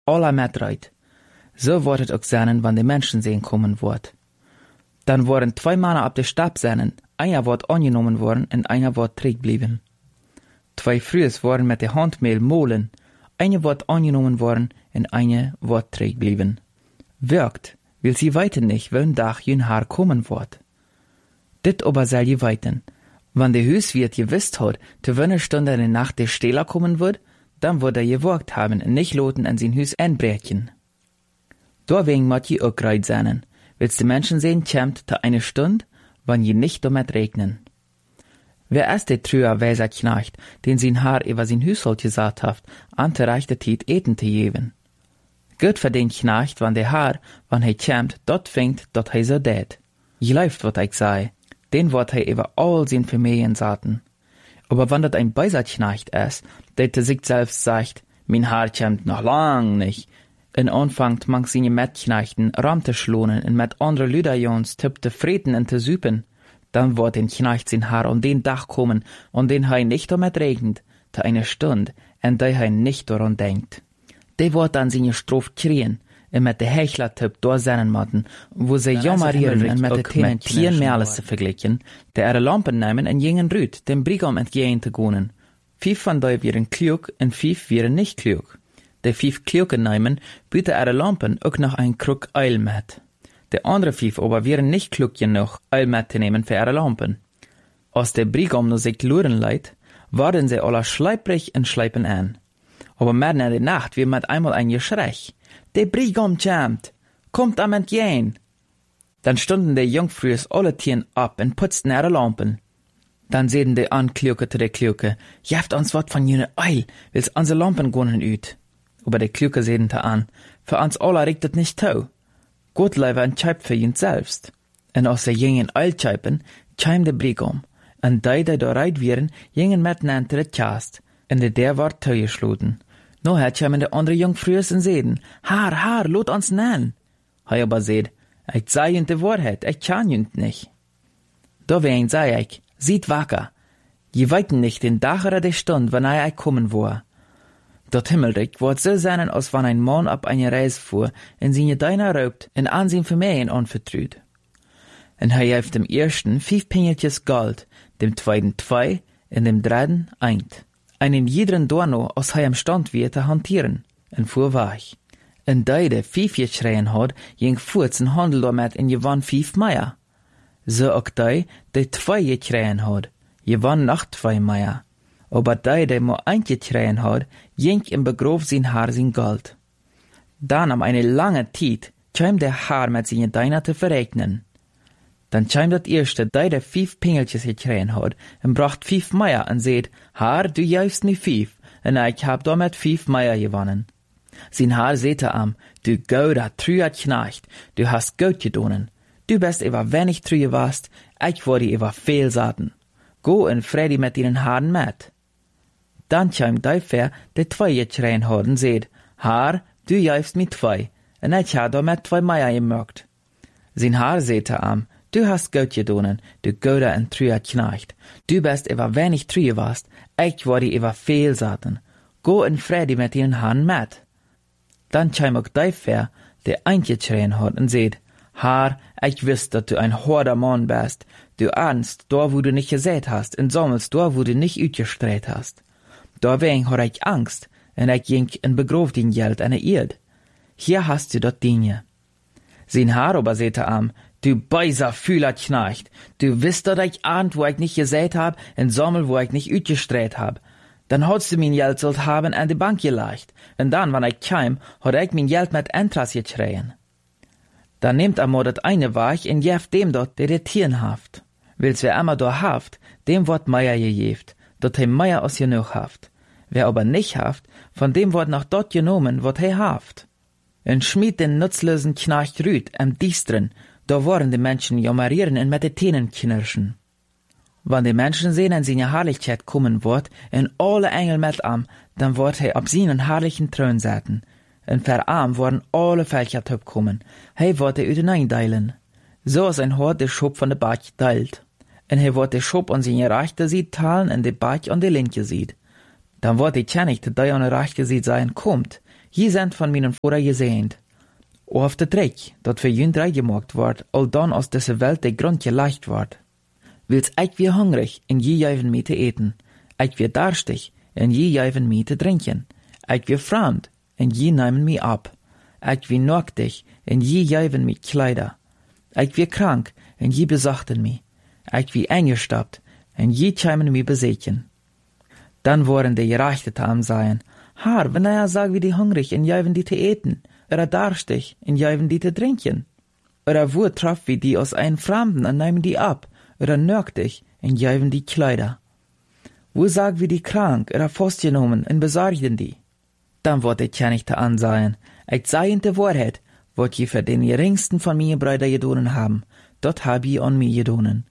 aller metreit. So wordt het ook zijn, wann de Menschen sehen kommen wordt. Dan worden 2 Männer ab de Stab zijn, einer wordt angenommen worden en einer wordt terugblieben. 2 Frühes worden met de handmeel molen, einer wordt angenommen worden en einer wordt terugblieben. Wirkt, will sie weiten nicht, welchen Tag jün Haar kommen wordt. Dit aber soll je weiten. Wann de Huiswirt gewusst hat, zu welcher Stunde in der Nacht der Stehler kommen wird, dann wird gewagt haben und nicht loten an sein Hus einbrechen. Deswegen moet je ook reit sein. Willst die Menschen sehen, kämmt zu einer Stunde, wann je nicht damit regnen. Wer ist der trüher weiser Knecht, den sein Haar über sein Hüshalt gesagt hat, an der rechte Tijd eten zu geben? Gut für den Knecht, wann der Haar, wann er kämmt, dort fängt, dort er so dät. Je läuft, wat ich sei, den wird er über all sein Familien saten. Aber wenn dat ein beiser Knecht ist, der zu sich selbst sagt, mein Haar kämmt noch lang nicht, und anfangt mang seine Metknechten ram zu schlonen und mit andere Lüderjons tipp te freten und te süpen, dann wird den Knecht sein Haar an den Dach kommen, an den er nicht damit regnet, zu einer Stunde, an der er nicht daran denkt. Der wird dann seine Strophe kriegen, und mit der Hechler-Tipp durchsennen matten, wo sie jammerieren und mit den Themen Tieren mehr alles zu vergleichen, der ihre Lampen nehmen und jingen Rüd, dem Brigam entgehen zu gehen. 5 von dei wären klug und 5 wären nicht klug. De 5 Klugen nehmen, bieten ihre Lampen auch noch ein Krug Eil mit. De andere 5 aber wären nicht klug genug, Eil mitzunehmen für ihre Lampen. Als der Brigam nur sich luren leiht, waren sie alle schleiprig und schleipen an. Aber mitten in der Nacht wird mit einmal ein Geschrei. Der Brigam kämmt, kommt am entgehen. Dann stunden die Jungfrühes alle Tieren ab und putzten ihre Lampen. Dann sehen die Ankluke zu der Kluke, jeft uns wat von jene Eil, will's unsere Lampen gonnen üt. Aber der Kluke sehen te an, für uns alle regt het nicht tau. Gott leiber entscheibt für ihn selbst. Und aus der jingen Eil scheipen, scheim der Brigam. Und die da reit wären, jingen mit nannte der Kast, und der war tau geschloten. No hat scheimen der andere Jungfrühes und sehen, Haar, lot uns nennen. Hei aber seht, ich sei jünt die Wahrheit, ich kann jünt nicht. Da wen sei ich, sieht wacker. Je weiten nicht den Tag oder die Stunde, wann ich kommen war. Dort Himmelreich wird so sein, als wenn ein Mann ab eine Reise fuhr, und seine Deiner raubt, und an sein Familien anvertraut. Und er gab dem ersten 5 Pingeltjes Gold, dem zweiten 2, und dem dritten 1. Einen jeden Dorno, als er imstand wird, zu hantieren, und fuhr weich. Und der 5 geschreien hat, ging furz und handel damit und gewann 5 Meier. So auch der 2 geschreien hat, gewann noch 2 Meier. Aber der nur 1 geschreien hat, ging im Begrof sein Haar sein Gold. Dann am eine lange Zeit, kam der Haar mit seinen Deiner zu verregnen. Dann kam das erste, der 5 Pingeltjes geschreien hat, und bracht 5 Meier und seht, Haar, du jäufst mir 5, und ich hab damit 5 Meier gewonnen. Sein Haar sehte am, du gouder, trüer Knecht, du hast gut gedonen. Du bist über wenig trüe warst, ich wurde über viel saten. Go in Freddy mit deinen Haaren mit. Dann kam der 2 geschreien hat und seht, Haar, du jäufst mit 2, und ich hab damit 2 Meier gemerkt. Sein Haar sehte am, du hast gut gedonen, du gouder und trüer Knecht. Du bist über wenig trüe warst, ich wurde über viel saten. Go in Freddy mit deinen Haaren mit. Dann kam auch der 1 geschreien hat und seht, Haar, ich wüsste, dass du ein harter Mann bist. Du ahnst, da wo du nicht gesät hast, und sammelst da wo du nicht utgestreut hast. Deswegen hab ich Angst, und ich ging und begrof den Geld an der Erd. Hier hast du dat Dinge. Sein Haar aber sehte am, du beiser Fühler Knecht, du wisst, dass ich ahnt, wo ich nicht gesät hab, und sammel, wo ich nicht utgestreut hab. Dann hast du mein Geld sollt haben an die Bank gelegt, und dann, wenn ich kam, hat ich mein Geld mit Entras geschreien. Dann nimmt einmal dat eine Weich und jeft dem dort, der die Tieren haft. Willst wer einmal da haft, dem wird Meier gejeft, dort he Meier aus genug haft. Wer aber nicht haft, von dem wird nach dort genommen, wird he haft. Und schmied den nutzlosen Knecht Rüd am Diestren, da wollen die Menschen jammerieren und mit den Tänen knirschen. Wenn die Menschen sehen, an seine Herrlichkeit kommen wird, und alle Engel mit am, dann wird he ab seinen herrlichen Thron säten. Und verarm worden alle Völker töp kommen. He wird er übereindeilen. So als ein Hort der Schub von der Bach teilt. Und he wird der Schub an seine rechte Seite teilen und der Bach an der linke Seite. Dann wird die Tschenig, der an der rechte Seite sein, kommt. Je sind von meinen Vater gesehnt. Auf de Trick, dat für jünd reingemacht ward, all dann aus dieser Welt der Grund geleicht ward. Wils ich wir hungrig, en je jäven me te eten. Ich wir darstig, en je jäven me te drinken. Ich wir fremd, en je nehmen me ab. Ich wir nacktig, en je jäven me Kleider. Ich wir krank, en je besachten me. Ich wir eingestappt, en je kämen me besechen. Dann worden de Gerechte am seien, Haar, wenn er sagt, wie die hungrig, en jäven die te eten. Oder darstig, en jäven die te drinken. Oder wo traff wie die aus einen Fremden, en nehmen die ab. Oder nöktig, en jäven die Kleider. Wo sagt wie die krank, oder festgenommen, en besorgten die. Dann wird ich nicht ansehen, ich sei in der Wahrheit, wat je für den geringsten von mir Brüder gedonen haben, dort hab je an mir gedonen.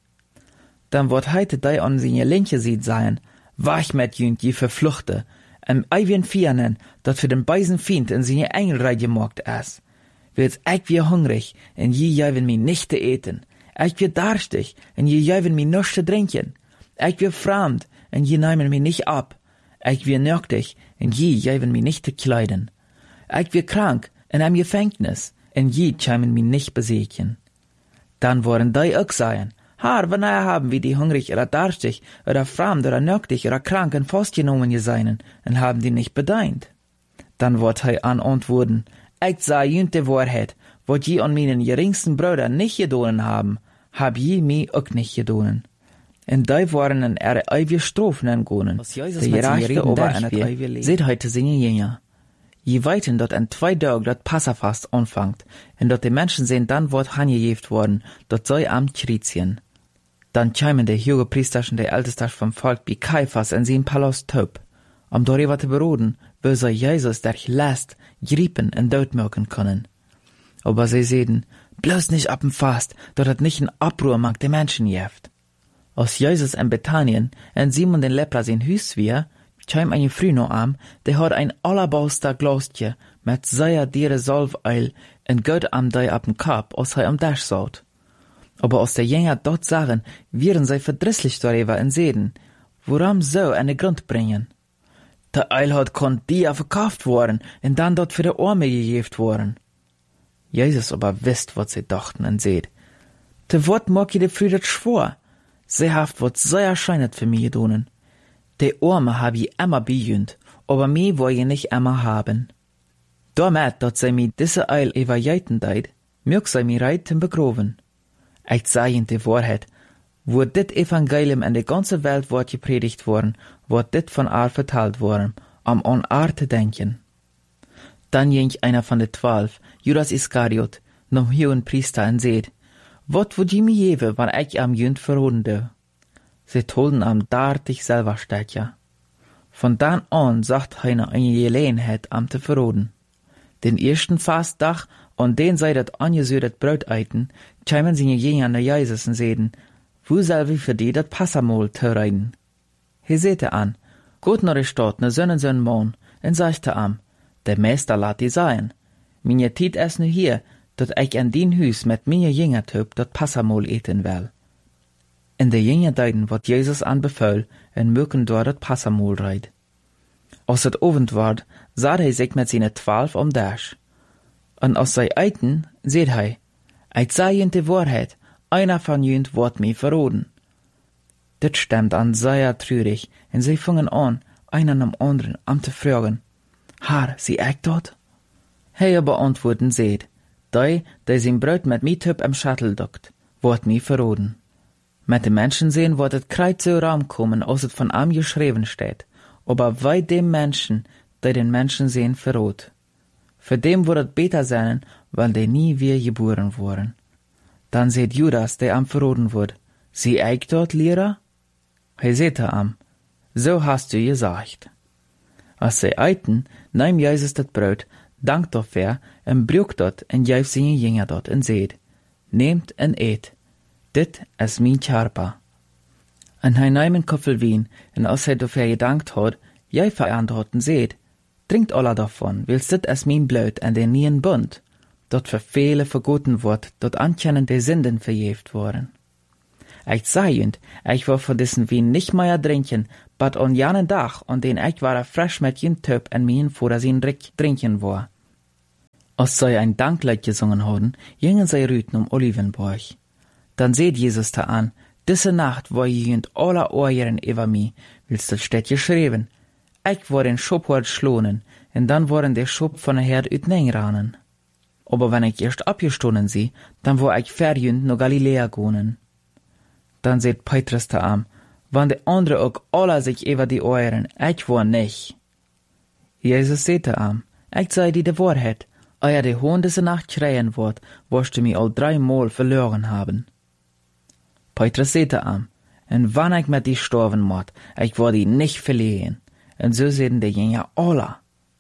Dann wird heute dei an seine linke Seite sein, wach mit jünd je verfluchte, eiwien Fianen, dat für den beisen Fiend in seine Engelrei gemacht ist. Wils ich wie hungrig, en je jäven mi nicht te eten. Ich wie darstig, en je jäven mi nisch te trinken. Ich wie fremd, en je nehmen mi nicht ab. Ich wie nöktig, en je jäven mi nicht te kleiden. Ich wie krank, en am Gefängnis, en je kämen mi nicht besechen. Dann wollen die auch sein, Haar, wenn haben wie die hungrig oder darstig, oder fremd oder nöktig oder krank en festgenommen geseinen, en haben die nicht bedeint. Dann wird antworten, ich sei jünd de Wahrheit, wat je an meinen geringsten Brüder nicht gedonen haben, hab je mi auch nicht gedonen. En die waren en ewige Strophen entgonen, de Gerechte aber en het ewige Leben. Seht heute singen Jünger. Je weiten dort en 2 Tage dat Passafast anfangt, en dort die Menschen sehen dann wird hangejeft worden, dort soll am Chrizien. Dann kämen de hoge Priesterschen de Ältesten vom Volk wie Kaiphas en sein Palast töp, darüber te beroden, wo sie Jesus der lässt, griepen en doodmaken können. Aber sie sehen, bloß nicht ab dem Fast, dort hat nicht ein Abruhr mag de Menschen jeft. Als Jesus in Bethanien en Simon den Lepra sein Hüs wir, käm eine Frau noch am, der hat ein Alabaster Glastje mit sehr diere Salveil en Gott am dei ab dem Kap, als er am Dash saut. Aber als der Jünger dort sagen, wären sie verdrisslich darüber en sehen, woran so eine Grund bringen. Der Eil hat kon die verkauft worden en dann dort für de Arme gegeft worden. Jesus aber wisst, wat sie dachten en seht. De Wort mag je de Früh dat schwor. Sie haft wat sehr erscheinet für mich gedonen. De Arme hab ich immer bijünd, aber mi woll je nicht immer haben. Damit, dat sie mi diese Eil evajeiten deit, mög sie mi reiten begroven. Ich sei in de Wahrheit, wo dit Evangelium in de ganze Welt wordt gepredigt worden, wordt dit von Aar verteld worden, am an Aar te denken. Dann ging einer von de 12, Judas Iskariot, noch hohen Priester en seht, wat wud je mi geven, wann ich am jünd verroden de? Sie tolden am dartig selber steckja. Von dann an sagt heiner eine Gelegenheit am te verroden. Den ersten Fastdag, an den sei dat angesödet Brot eiten, kämen sie je an der Jesus en seden, wo soll wie für die dat Passamol te reiden? He sehte an, gut nach der Stadt, ne Sonne son Mond, en sagte am, der Meister lat die sein. Minje Tiet es nu hier, dat ich an din Hüs mit minje Jünger töp dat Passamol eten will. In der Jünger deiden wat Jesus anbefahl, en mögen dort dat Passamol reit. Als het Abend ward, sah hij sich mit seine 12 am Dash. Und aus sei Eiten, seht hij, ich sei in de Wahrheit, einer von jünd wird mi verroden. Dit stemmt an sehr trürig, und sie fingen an, einen am anderen am te fragen, Haar, sie echt dort? Hij aber antworten seht, die sein Brot mit mi töp am Schattel dockt, wird mi verroden. Mit den Menschen sehen wird het kreuz so Raum kommen, als het von am geschrieben steht, aber wei dem Menschen, die den Menschen sehen, verrot. Für dem wird het beter sein, weil die nie wieder geboren wurden. Dann seht Judas, der am verroden wird, sie echt dort, Lehrer? He seht am, so hast du gesagt. Als sie eiten, nahm Jesus das Brot, dankt dafür, en brüch dort, en jäf seine Jünger dort, en seht, nehmt en eet, dit is mein Körper. En hij nahm een Koffel Wien, en als hij dafür gedankt hat, jäf verantworten seht, trinkt alle davon, willst dit is mein Blut en den nien Bund, dort für viele vergoten wird, dort ankennen die Sünden verjeft worden. Ich sei jünd, ich will von diesen Wien nicht mehr trinken, Bad on janen dag, on den ik war frisch met jen Töp en mien voor zijn drinken war. Als zij ein Danklied gesungen hadden, gingen zij rüten Olivenborg. Dann seht Jesus da an, diese Nacht war jünd aller Ohren über mi, willst du steht geschrieben. Ich war den Schophoort schlonen, en dann waren der Schop von der Herd uitneingranen. Aber wenn ich erst abgestonnen sie, dann war ich verjünd no Galiläa gonen. Dann seht Petrus da an, wann de andere auch alle sich über die Ohren, ich war nicht. Jesus seht da an, ich sei die Wahrheit, euer de Hohn diese Nacht schreien wird, wirst du mich all 3 Mal verloren haben. Petrus seht da an, en wann ich mit die storven mord, ich war die nicht verlegen. En so sehen die Jünger alle.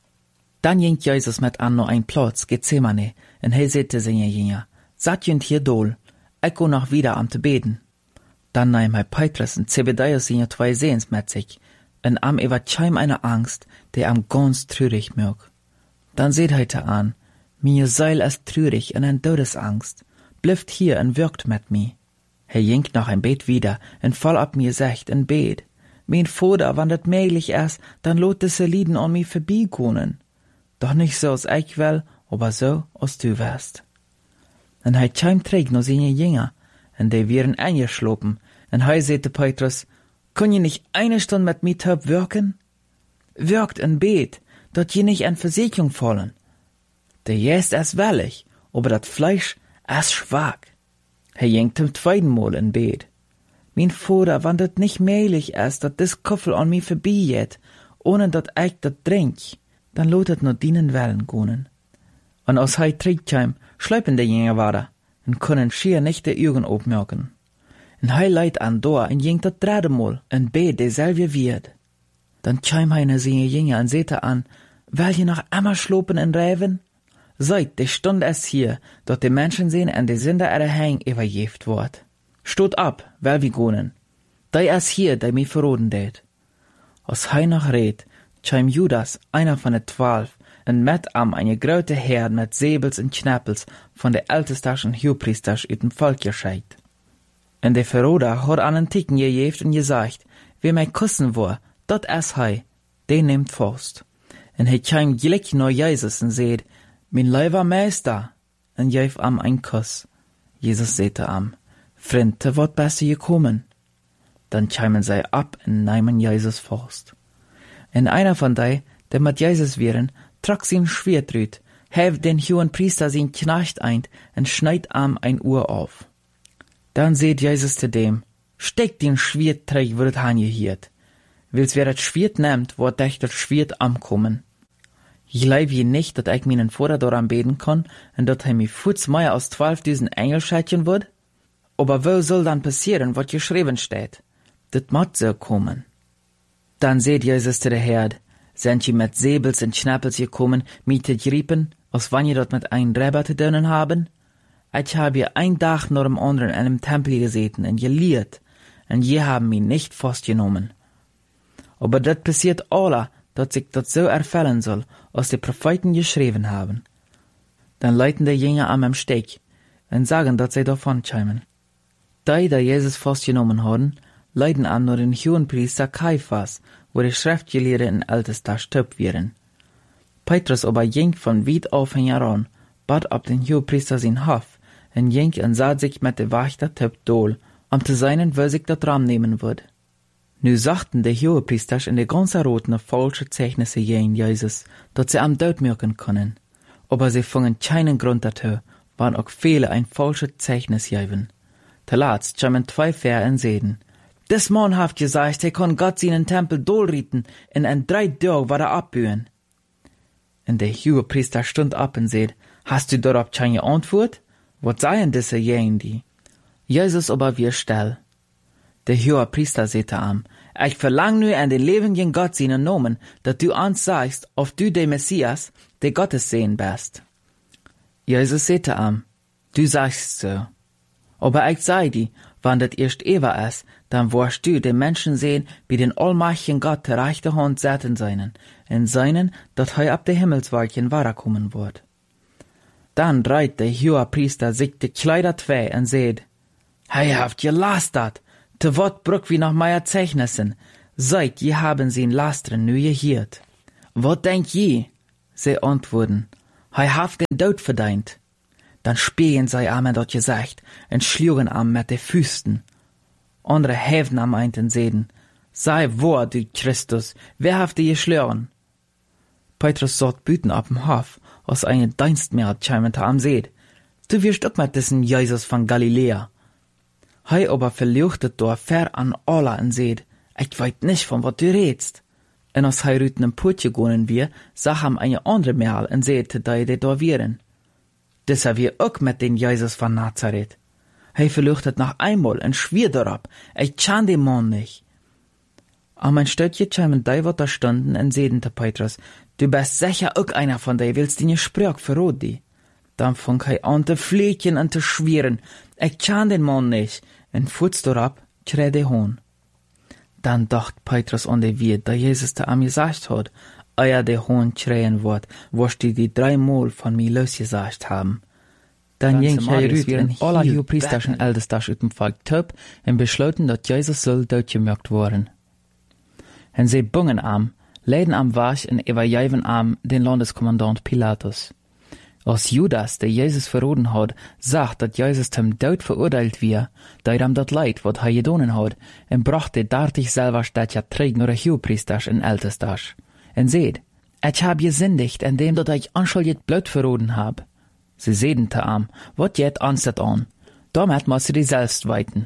Dann ging Jesus mit an noch ein Platz, Gethsemane, en hij sagte seine Jünger, Sat jünd hier dol, ich go noch wieder am te beten. Dann nahm hij Petrus und Zebedäus seine 2 Sehens mit sich, en am ewa scheim eine Angst, der am ganz trürig mög. Dann seht hij te an, mir Seil ist trürig en en Todesangst, blifft hier en wirkt mit mi. Hij ging noch ein Bet wieder, en fall ab mir secht en Bet. Mein Vater, wann dat möglich ist, dann lot diese Lieden an mir vorbeikommen. Doch nicht so als ich will, aber so als du wärst. En hij chimt terug nach seine Jünger, en die wären eingeschlafen, en hij sagte Petrus, kun je nicht eine Stunde mit mir töp wirken? Wirkt en Bet, dort je nicht an Versicherung fallen. Der Jest ist wellig, aber dat Fleisch ist schwach. Hij ging zum 2. Mal in Bet. Mein Vater, wann dat nicht möglich ist, dat dis Koffel an mir vorbeigeht, ohne dat ich dat drink, dann lot het nur dienen Wellen gonen. Und als hij terugkwam, schleipen de Jünger weiter, en können schier nicht de Augen opmerken. En hij leidt an door en ging dat 3. Mal, en bet dezelfde wird. Dann kwam hij naar seine Jünger en zette an, will je noch immer schlopen en rijven? Seid, de Stunde ist hier, dat de Menschen sehen en de Sünder er Hang übergeft wordt. Stot ab, weil wir gonen. Dei ist hier, der mi verroden det. Als hij noch red, chim Judas, einer von de 12, en met am eine grote Herd mit Säbels und Knappels von de ältesters und Hohepriesters uit dem Volk gescheit. En de Verroder hat an den Ticken gejeft und gesagt, wer mij kussen war, dat is hij, den nimmt fast. En hij chim gleich nur Jesus en seht, mein lieber Meister, en jeef am ein Kuss. Jesus sehte am, Frinte wird besser gekommen. Dann chimen sie ab und nehmen Jesus fast. En einer von die, der mit Jesus wären, trug sein Schwert rüt, heft den hohen Priester sein Knecht ein und schneid am ein Uhr auf. Dann seht Jesus zu dem, steck den Schwert träg, wird angehiert. Wils wer das Schwert nimmt, wird dich das Schwert ankommen. Ich glaub je nicht, dat ich meinen Vater daran beten kann und dat er mir futs mehr als 12.000 Engel schätzen wird? Aber wo soll dann passieren, was geschrieben steht? Dat muss so kommen. Dann seht Jesus zu der Herd, sind je mit Säbels und Schnappels gekommen, mich zu griepen, als wann je dort mit einem Räber zu tun haben? Ich habe hier ein Tag nach dem anderen in einem Tempel gesessen und gelehrt, und je haben mich nicht festgenommen. Aber dat passiert alle, dass sich das so erfüllen soll, als die Propheten geschrieben haben. Dann leiten die Jünger am Steg und sagen, dass sie davon kämen. Die Jesus festgenommen haben, leiden an nur den Hohenpriester Kaiphas, wo die Schriftgelehrten in ältester Stöp wären. Petrus aber ging von weit auf heran, bat ab den Hohenpriester sein Hof, und ging und sah sich mit der Wächter Töp dol, zu seinen, wo sich das Raum nehmen würde. Nu sagten die Hohepriester in der ganzen Roten falsche Zeichnisse gegen Jesus, dass sie am Tod merken können. Aber sie fingen keinen Grund dazu, waren auch viele ein falsches Zeichnis geben. Zuletzt kamen 2 Vers und sehen, des Mann hat gesagt, er kann Gott seinen Tempel dolrieten, und in 3 Tagen war er abbühen. Und der Hohepriester stund ab und sagt, hast du darauf keine Antwort? Was seien diese gegen die? Jesus aber wir still. Der Hohepriester sagte am, ich verlang nu an den lebendigen Gott seinen Namen, dass du uns sagst, ob du der Messias, der Gottes sehen bist. Jesus sagte am, du sagst so. Aber ich sei dir, wann das erst Eva ist, dann wirst du den Menschen sehen, wie den allmächtigen Gott der rechte Hand setzen seinen, in seinen, dass er ab der Himmelswolken weiterkommen wird. Dann dreht der Hohepriester sich die Kleider 2 und sagt, hij haft gelastert, te wat brück wie nach meier Zeichnissen, Seid, je haben sie in Lasteren nu gehiert. Wat denkt je? Sie antworten, hij haft den Dood verdient. Dann spielen sie am dort gesagt und schlugen am mit de Füßen. Andere heven am einten seden, sei wo, du Christus, wer haft die geschlagen? Petrus sagt büten ab dem Hof, aus eine Dienstmägd scheinbar am seed. Du wirst auch mit diesen Jesus von Galiläa. Hei aber verluchtet da fer an alla en seed, ich weit nicht von wat du redst. En als hei rüten im Putje gonen wir, sag ham eine andere Merl en seed, da die da vieren. Das haben wir auch mit den Jesus von Nazareth. Hei verluchtet noch einmal en schwier darab, ich can den Mann nicht. Am ein Stöttje scheinbar dei wat da stunden en seden te Petrus, du bist sicher auch einer von dei, willst die Sprach verrot die. Dann fang hei an te fliehen und te schweren, ich can den Mann nicht, en futs darab, schrei de Hohn. Dann dacht Petrus an de wie, da Jesus te am gesagt hat, euer de Hohn schreien wird, wo's die 3 Mal von mir losgesagt haben. Dann ging hei rüt in aller Hohepriesterschen Ältestach ut dem Volk töp en beschloten, dat Jesus soll doodgemerkt worden. En sie bungen am, leiden am Wasch en überjäven am den Landeskommandant Pilatus. Als Judas, der Jesus verroden hat, sagt, dat Jesus zum Tod verurteilt wir, da ihm dat Leid, wat er gedonen hat, en brachte dartig selber statt ja trägt nur der Hohepriesters en Ältestach. En seht, ich hab gesündigt, indem dat ich anschuldigt blöd verroden hab. Sie sehen te am, wat jet anstet an, damit muss sie die selbst weiten.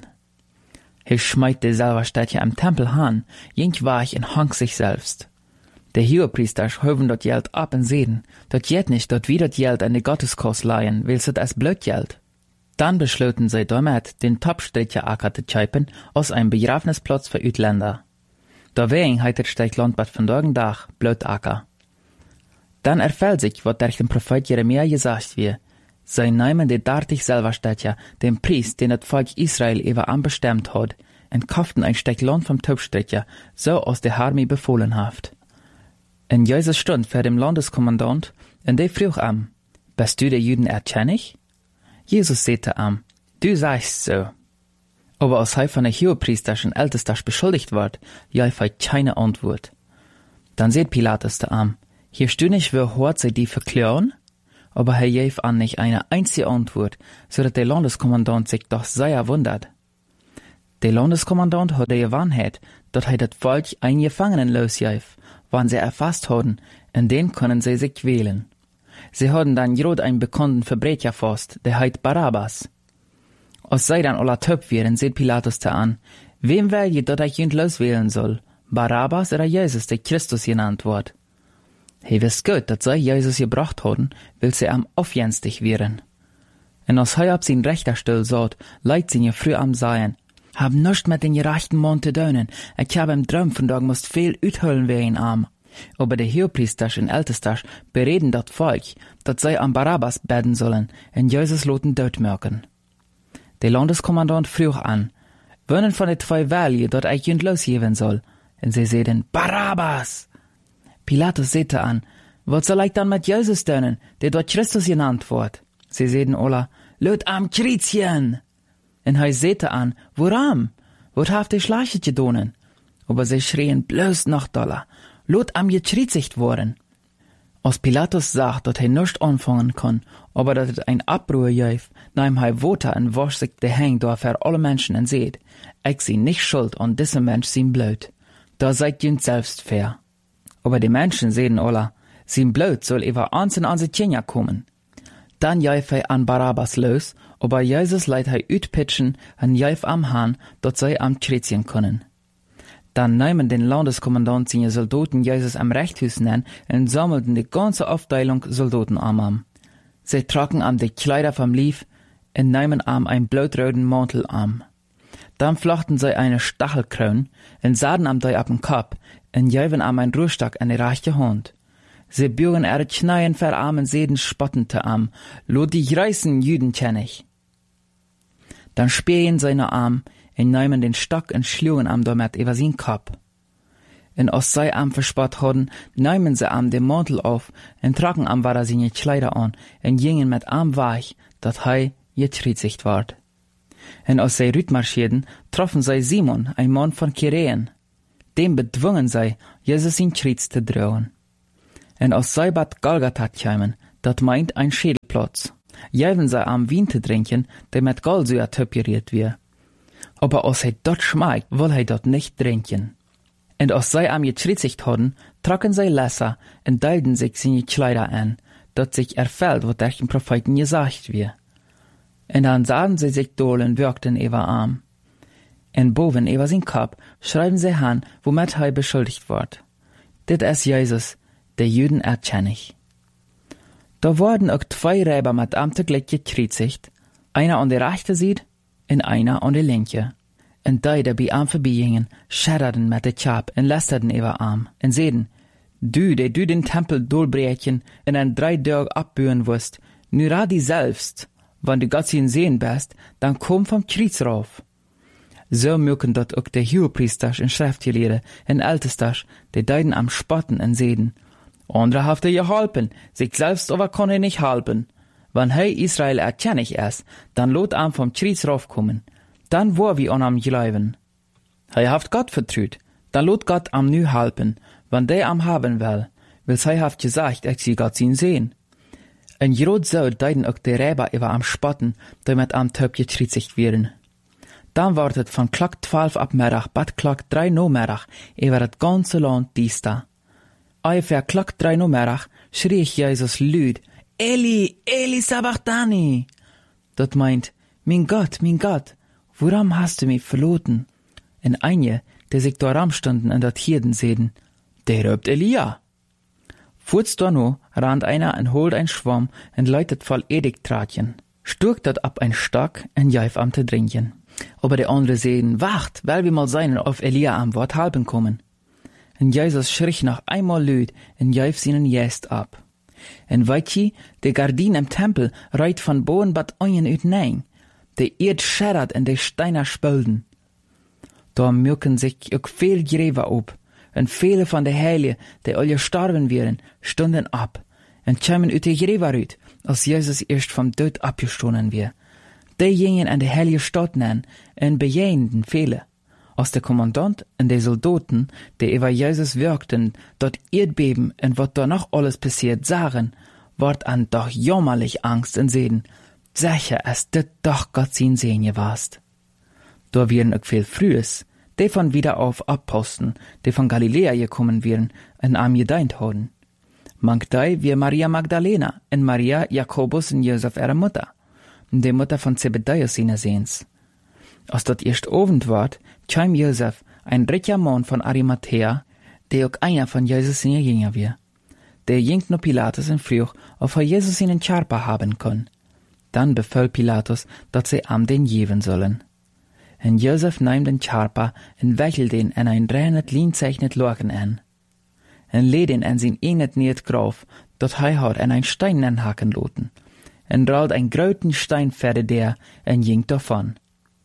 He schmeit de selber statt ja am Tempel han, jink war ich en hang sich selbst. Der Hohepriester höven dort Geld ab und sehen, dort jet nicht dort wieder Geld an die Gotteskurs leihen, willst du es blöd Geld. Dann beschloten sie damit, den Topstricher Acker zu scheipen, aus einem Begrafnisplatz für Utländer. Da wegen heitet steigt Landbad von Dach blöd Acker. Dann erfällt sich, was durch den Prophet Jeremia gesagt wird. Sie nehmen die dartig selber Städtja, den Priest, den das Volk Israel über anbestimmt hat, und kauften ein Stück Land vom Topstricher, so aus der Armee befohlen haft. In Jesus Stund für dem Landeskommandant, und der frug am, bist du der Juden erkennig? Jesus sagte am, du sagst so. Aber als er von der Hohepriesterschen Ältestach beschuldigt wird, gab er keine Antwort. Dann sagt Pilatus am, hier stü nicht, wer hört sie die verklären? Aber er gab an nicht eine einzige Antwort, so dass der Landeskommandant sich doch sehr wundert. Der Landeskommandant hat die Gewahrheit, dass er das Volk einen Gefangenen losgab, wann sie erfasst haben, in den können sie sich wählen. Sie haben dann gerade einen bekannten Verbrecher fast, der heißt Barabbas. Als sie dann alle töp wären, sieht Pilatus da an, wem will je, dass ich ihn loswählen soll, Barabbas oder Jesus, der Christus genannt wird. He wisst gut, dass sie Jesus gebracht haben, will sie am aufjenstig werden. Und als er ab sein rechter Stuhl sagt, leid sie früh am Seien, hab nischt mit den gerechten Mann zu tun, ich hab im Traum von Tag musst viel uthüllen wie ein Arm. Aber der Hohepriester und Ältestach bereden dat Volk, dat sie am Barabbas beten sollen, und Jesus loten dort merken. Der Landeskommandant frug an, wollen von den 2 Wählen, dat ich ihn losgeben soll? Und sie sehen, Barabbas! Pilatus sagte an, was soll ich dann mit Jesus tun, der dort Christus genannt wird? Sie sehen alle, lot am Kreuzchen! Und er sagte an, woran? Wat haft die Schleiche gedonen? Aber sie schrien bloß noch doller, lot am gekreuzigt worden. Als Pilatus sagt, dass er nicht anfangen kann, aber dass es ein Abruhe gab, nahm er Water und wasch sich die Hände da für alle Menschen und seht, ich sie nicht schuld an diesem Mensch sind blöd. Da seid ihr selbst fair. Aber die Menschen sehen alle, sind blöd soll über einzeln an sie Tjenja kommen. Dann gab er an Barabbas los, aber Jesus leiht er utpitchen und gab am Hahn, dass sie am Kreuzchen können. Dann nahmen den Landeskommandant seine Soldaten Jesus am Rechtshus an und sammelten die ganze Aufteilung Soldaten am. Sie tragen am die Kleider vom Lief und nahmen am einen blutroten Mantel am. Dann flochten sie eine Stachelkrone und sahen am die ab den Kopf und gaben am einen Ruhestock an die rechte Hand. Sie bürgen ihre Kneien verarmen Seden spottente am, lo die reißen Jüden kenn ich. Dann spähen seine Arm und nahmen den Stock und schlugen am damit über sein Kopf. Und als sie am verspott hatten, nahmen sie am den Mantel auf und tragen am war seine Kleider an und gingen mit am weich, dat hei gekreuzigt ward. Und als sie rütmarschierten, troffen sie Simon, ein Mann von Kyreen. dem bedwungen sei, Jesus in Kreuz te drohen. En aus sei bad Golgatha kämen, dat meint ein Schädelplatz. Jäven sei am Wien te trinken, der mit Goldsäure töperiert wir. Aber als hij dort schmeckt, will hij dort nicht trinken. Und als sei am gekreuzigt hadden, trocken sei Lesser und deilten sich seine Kleider an, dat sich erfällt, wat durch den Propheten gesagt wir. Und dann sahen sie sich dohlen, wirkten über Arm. Und boven über sein Kopf schreiben sie han, womit hij beschuldigt wird. Dit ist Jesus, der Juden erkennig. Da wurden auch 2 Räber mit am tegelijk gekreuzigt, einer an der rechten Seite und einer an der linken. Und die, die bei am vorbeigingen, schadderten mit der Chap und lästerten über Arm und seiden, du den Tempel durchbrechen und in 3 Tagen abbühen wirst, nur radi selbst, wenn du Gott ihn sehen bist, dann komm vom Kreuz rauf. So mögen dort auch der Hohepriester und Schriftgelehrte und Ältesters, die deiden am Spotten und seiden, andere haft geholpen, sich selbst aber kann nicht halten. Wenn hij Israel erkennig ist, dann lot am vom Kreuz raufkommen. Dann wo wir an am glauben. Hij haft Gott vertraut, dann lot Gott am nu halpen. Wenn der am haben will, hij haft gesagt, ich sie Gott ihn sehen. En Jerod so deiden auch die Räber über am Spotten, die mit am Töp gekreuzigt werden. Dann wartet von Klock 12 ab Mittag bis Klock 3 no Mittag über das ganze Land dies da. Ungefähr Klock 3 no Mittag schrie ich Jesus laut, Eli, Eli sabachthani. Dat meint, mein Gott, warum hast du mich verloren? En einige, die sich da rumstunden und dat Hirden sehen, der röbt Elia. Furz da no, rannt einer und holt ein Schwamm und leitet voll Edigtratchen, sturkt dat ab ein Stock und jäif am te trinken. Aber die andere sehen, wacht, weil wir mal seinen auf Elia am Wort halben kommen. Und Jesus schrie noch einmal laut und jäif seinen Jäst ab. En weitje, de Gardin im Tempel reit von boven bat ojen uit nein. De Erd schärrt en de Steiner spölden. Da mögen sich auch viel Gräber ab. Und viele von de Heilige, die alle gestorben wären, stunden ab. Und kämen uit de Gräber uit, als Jesus erst vom Tod abgestoßen wär. Die gingen an de Heilige Stadt nennen und bejahenden viele. Als der Kommandant und die Soldaten, die über Jesus wirkten, dort Erdbeben und was da noch alles passiert sahen, ward an doch jammerlich Angst und sehen, sicher ist dit doch Gott sein Sehen gewast. Da wären auch viel Frühes, die von wieder auf Aposteln, die von Galiläa gekommen wären, und am gedeint hadden. Manch die wie Maria Magdalena und Maria, Jakobus und Josef ihre Mutter, die Mutter von Zebedäus seine Sehens. Als dat erst Abend ward, kam Josef, ein reicher Mann von Arimathea, der auch einer von Jesus seine Jünger war. Der ging no Pilatus und frug, ob er Jesus in den Charpa haben kann. Dann befahl Pilatus, dass sie am den geben sollen. Und Josef nahm den Charpa und wechselt den in ein reinet lienzeichnet Lochen an. Und lädt ihn an sein eigenes Niet Graf, dat hij hat an ein Stein anhaken loten. Und rollt ein großen Stein ferde der und ging davon.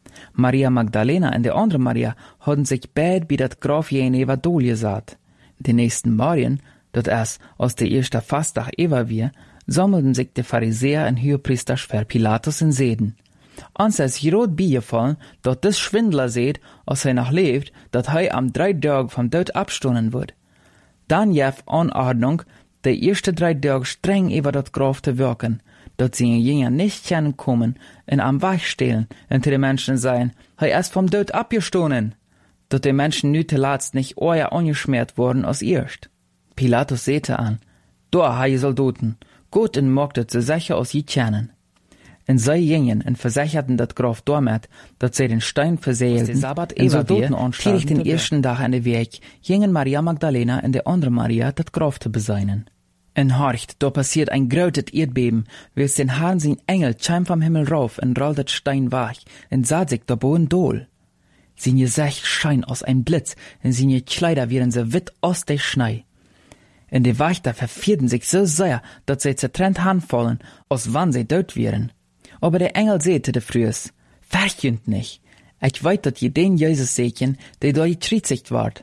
Maria Magdalena und die andere Maria hadden sich beid bei dat Graf Jeneva dohlgesat. Die nächsten Morgen, dat es aus der ersten Fasttag Eva wir, sammelten sich die Pharisäer und Hohepriester für Pilatus in Seden. Ans es Herod beigefallen, dat des Schwindler seht, als er noch lebt, dat hij am 3 Tagen vom Tod abstoßen wird. Dann jef Anordnung, die erste 3 Tage streng über dat Graf zu wirken, dat sie Jünger nicht kommen und am Weg stehlen und die Menschen sagen, hij ist vom Tod abgestoßen, dat die Menschen nu zuletzt nicht euer angeschmiert worden als erst. Pilatus sehte an, da hei Soldaten, gut und mogtet sie sicher aus je kennen. Und sie gingen und versicherten dat Graf damit, dat sie den Stein verseelten, und Soldaten anstieg den ersten Tag an den Weg, gingen Maria Magdalena und die andere Maria dat Graf zu beseinen. Und horcht, da passiert ein grötet Erdbeben, wie es den Herrn sein Engel scheim vom Himmel rauf und rollt dat Stein wach und sah sich da boden dohl. Sein Gesicht schein aus ein Blitz und seine Kleider wären so witt aus der Schnee. Und die Wächter verfierten sich so sehr, dass sie zertrennt hanfallen, als wann sie dort wären. Aber der Engel säte de Frühes, verchünd nicht, ich weiß, dass je den Jesus sehen, der da gekreuzigt ward.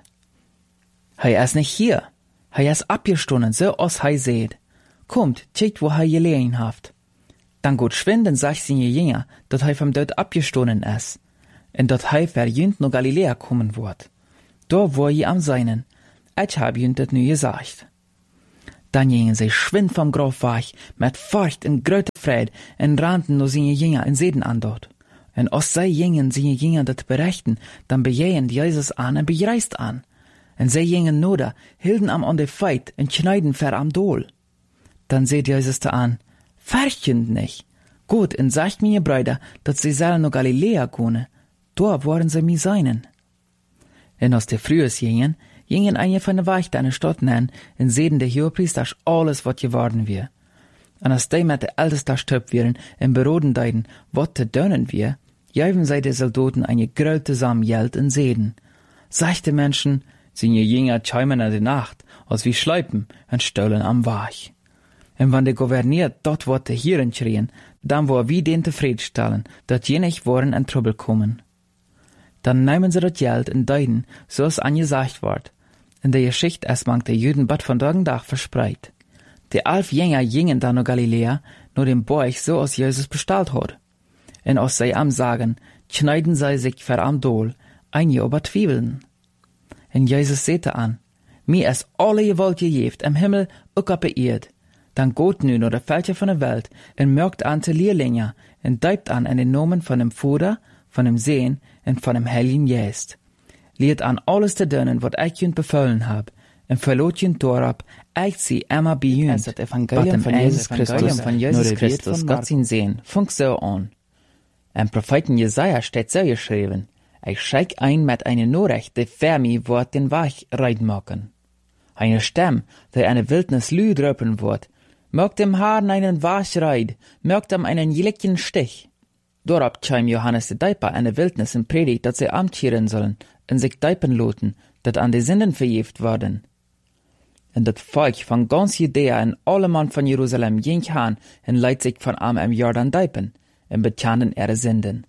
Hij ist nicht hier. Hij ist abgestoßen, so als hij seht. Kommt, checkt, wo hij gelegen haft. Dann gut schwinden, sagt seine Jünger, dat hij vom Tod abgestoßen ist, und dat hij verjünd no Galiläa kommen wird. Da war je am Seinen. Ich hab jünt das nu gesagt. Dann gingen sie schwind vom Graf weg, mit Furcht und großer Freude, und rannten nur seine Jünger in Seden an dort. Und als sie gingen, seine Jünger das berichten, dann bejehen Jesus an und bereist an. Und sie gingen noder, hielten am an de Feit und schneiden ver am Dol. Dann seht Jesus da an, fürchtet nicht. Gut, und sagt mir, Brüder, dass sie sollen nach Galiläa gehen. Da waren sie mir seinen. Und als de frühes gingen einige von de Wächter in de Stadt nennen und sehen de Hohepriester alles, wat geworden wir. Und als die mit de Ältesten stöp wären und beroden deiden, wat te dönen wir, geben sie de Soldaten eine grölte Samm Geld und seden. Seichte Menschen, sind je Jünger schäumen in de Nacht, als wie schleipen und stollen am Weg. Und wenn de Gouvernier dort wat te Hieren schrien, dann war wie den zufrieden stellen, dat je nicht waren in Trouble kommen. Dann nehmen sie das Geld und deiden, so es angesagt ward. In der Geschichte es mangt der Juden bad von Dach verspreit. Die 11 Jünger gingen dann nach Galiläa, nur dem Borch, so als Jesus bestellt hat. Und als sie am sagen, schneiden sie sich ver am Dol, einige aber twieveln. Und Jesus sehte an, mir es alle Gewalt gegeben, im Himmel auch auf der Erde. Dann geht nu naar de Völker von der Welt und merkt an te Lehrlinge und deupt an in den Namen von dem Vater, von dem Sehen und von dem Heiligen Geist. Lehrt an alles te dönen, wat ich jünt befohlen hab, und verlot jünt dorab, ich sie immer bejünt, das Evangelium von Jesus Christus, Gott sein Sehen, fängt so an. Im Propheten Jesaja steht so geschrieben, ich scheik ein mit einer Nachricht, die für mich wird den Weg reiten machen. Eine Stimme, die eine Wildnis lüd röpen wird, mögt dem Haaren einen Weg reid, mögt ihm einen jeligen Stich. Dorab scheim Johannes de Deiper eine Wildnis in Predigt, dass sie amtieren sollen und sich deipen loten, dat an die Sünden verjeft worden. Und das Volk von ganz Judäa und alle Mann von Jerusalem ging han und leit sich von am im Jordan deipen und bekannten ihre Sünden.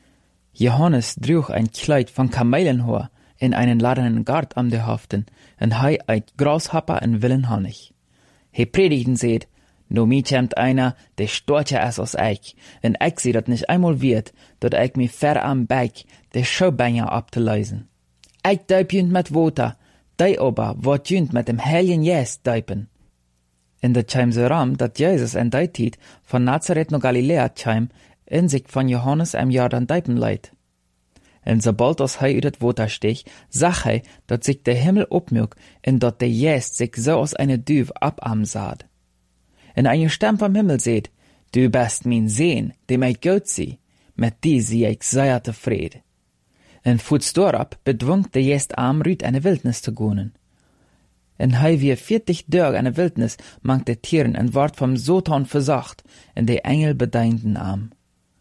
Johannes trug ein Kleid von Kamelenhaar in einen ladenen Gart am de Haften und hei eit Grashopper und willen Honig. He predigten seht, no mi kämmt einer, der storcher es als ich, und ich seh dat nicht einmal wird, dat ich mi ver am Beig, der Schaubenger abzuleisen. Ich deip jünt mit Water, dei aber wat jünt mit dem Heiligen Geist deipen. In der Chaim so ram, dat Jesus en dei Tiet von Nazareth nach Galiläa chaim, in sich von Johannes im Jordan deipen leit. Und sobald als hei uit het Water stich, sag hei, dat sich der Himmel opmück, und dat der Geist sich so aus eine Düv abam saht. Und eine Stimme vom Himmel seht, du bist mein Sehn, dem ich gut sie, mit die sie ich sehr zufrieden. Und futs dorab bedwungt der Geist am Rüd eine Wildnis zu gehen. Und hei wie 40 Dörg eine Wildnis mangt der Tieren und ward vom Satan versacht, und der Engel bedeinten am.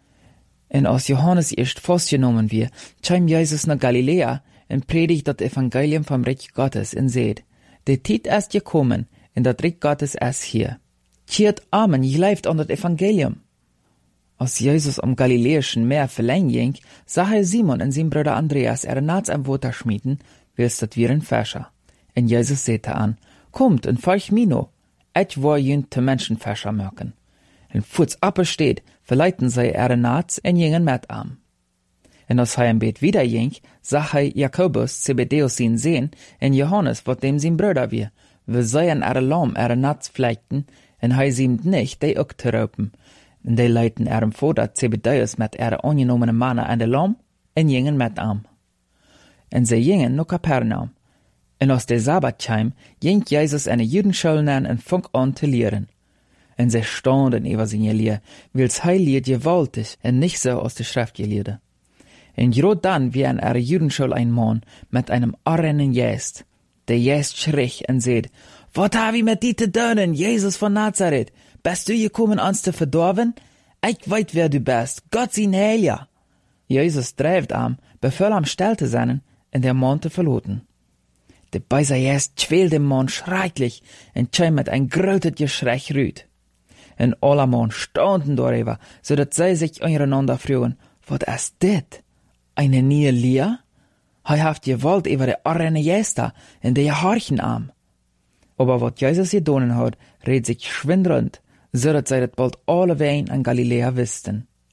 Und als Johannes erst festgenommen wir, scheim Jesus nach Galiläa und predigt das Evangelium vom Reich Gottes und seht, der Tiet ist gekommen, und das Reich Gottes ist hier. Cheert Amen, je leift an das Evangelium. Als Jesus am Galiläischen Meer verläng ging, sah Simon und sein Bruder Andreas Nats am Water schmieden, willst dat wir ein Fäscher. Und Jesus sehte an, kommt und folgt mir no, ich war jünt te Menschenfäscher möken. Und futs appe steht, verleiten sie Nats und jingen mit am. Und als im Bett wieder ging, sah Jakobus, Zebedeus sein Sehen, und Johannes, wat dem sein Bruder wir seien Lamm Nats fleckten, und siemt nicht, die auch zu raupen. Und die leiten Vater Zebedeus mit angenommenen Mannen an der Lamm und jingen mit am. Und sie jingen nach Kapernaum. Und aus der Sabbatscheim ging Jesus eine Judenschule nennen und fang an zu lehren. Und sie staunden über seine Lehre, weil's heiliert gewaltig und nicht so aus der Schrift gelehrte. Und gerade dann wie an ihrer Judenschule ein Mann mit einem arrenen Geist. Der Geist schrie und sagt, wat hab ich mit dir zu tun, Jesus von Nazareth? Bist du gekommen, uns zu verdorben? Ich weiß, wer du bist, Gott sein Heiliger. Jesus dreift am, befahl am still zu sein, und der Mann zu verloten. Der böse Geist quält dem Mann schrecklich und scheint mit ein großes Geschrei rüht. Und alle Mann staunten darüber, so dass sie sich untereinander fragen, was ist das? Eine neue Lehre? Haft Gewalt über die arme Geister und die horchen am. Aber was Jesus getan hat, redet sich schwind rund, so dass sie das bald alle Wein an Galiläa wussten.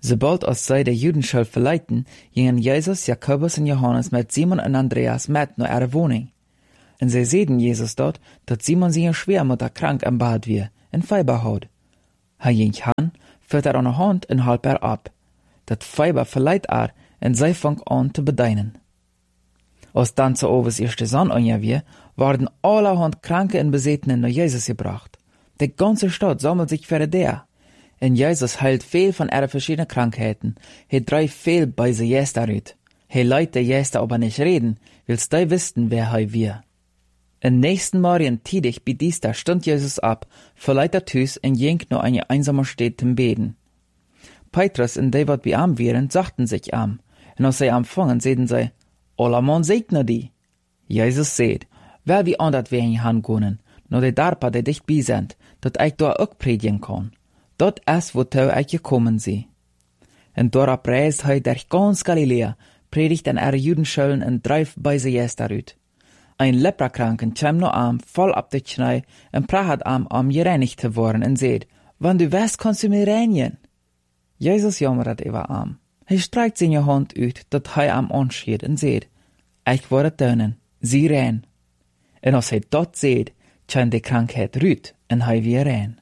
Sobald als zij de Juden schuld verleiten, gingen Jezus, Jakobus en Johannes met Simon en Andreas met naar ihre Wohnung. En zij zeiden Jezus dort, dat Simon zijn Schwiegermutter krank im Bad wie, en Fieber had. Hij ging han, führt aan de hand en halp ab. Dat Fieber verleiht en zij vangt aan te bedeinen. Als dan zu overs eerste Zon wie, worden allerhand Kranke en Bezetenen naar Jezus gebracht. De ganze Stadt sammelt sich für der. En Jezus heilt veel van ihre verschiedenen Krankheiten. Hij dreift veel bei se Jester uit. Hij leidt de Jester aber nicht reden, willst du wissen, wer hij wir. En nächsten Morgen tidig bei Dienstag stund Jesus ab, verleiht er thuis en ging nur eine einsame Stadt zum Beten. Petrus en die wat bei am wären, sagten sich am. En als sie empfangen, sehen sie, Alla man segne die. Jesus seht, wer wie andert wir in han gonen, nur de darpa de dicht bi sind, dat ich da ook predigen kann. Dat is wo tau ich gekommen sie. En dora preist hij durch ganz Galiläa, predigt an ihre Judenschulen en dreift bei se Jester uit. Ein Leprakranken käm no am, voll ab de Knei, en prahat am gereinigt te worden en seht, wann du wärst, kannst du mir reinigen. Jesus jammert über am. Hij streikt seine Hand uit, dat hij am anschiet en seht, ich worde deunen, sie rein. En als hij dat seht, käm de Krankheit rüt, en hij weer rein.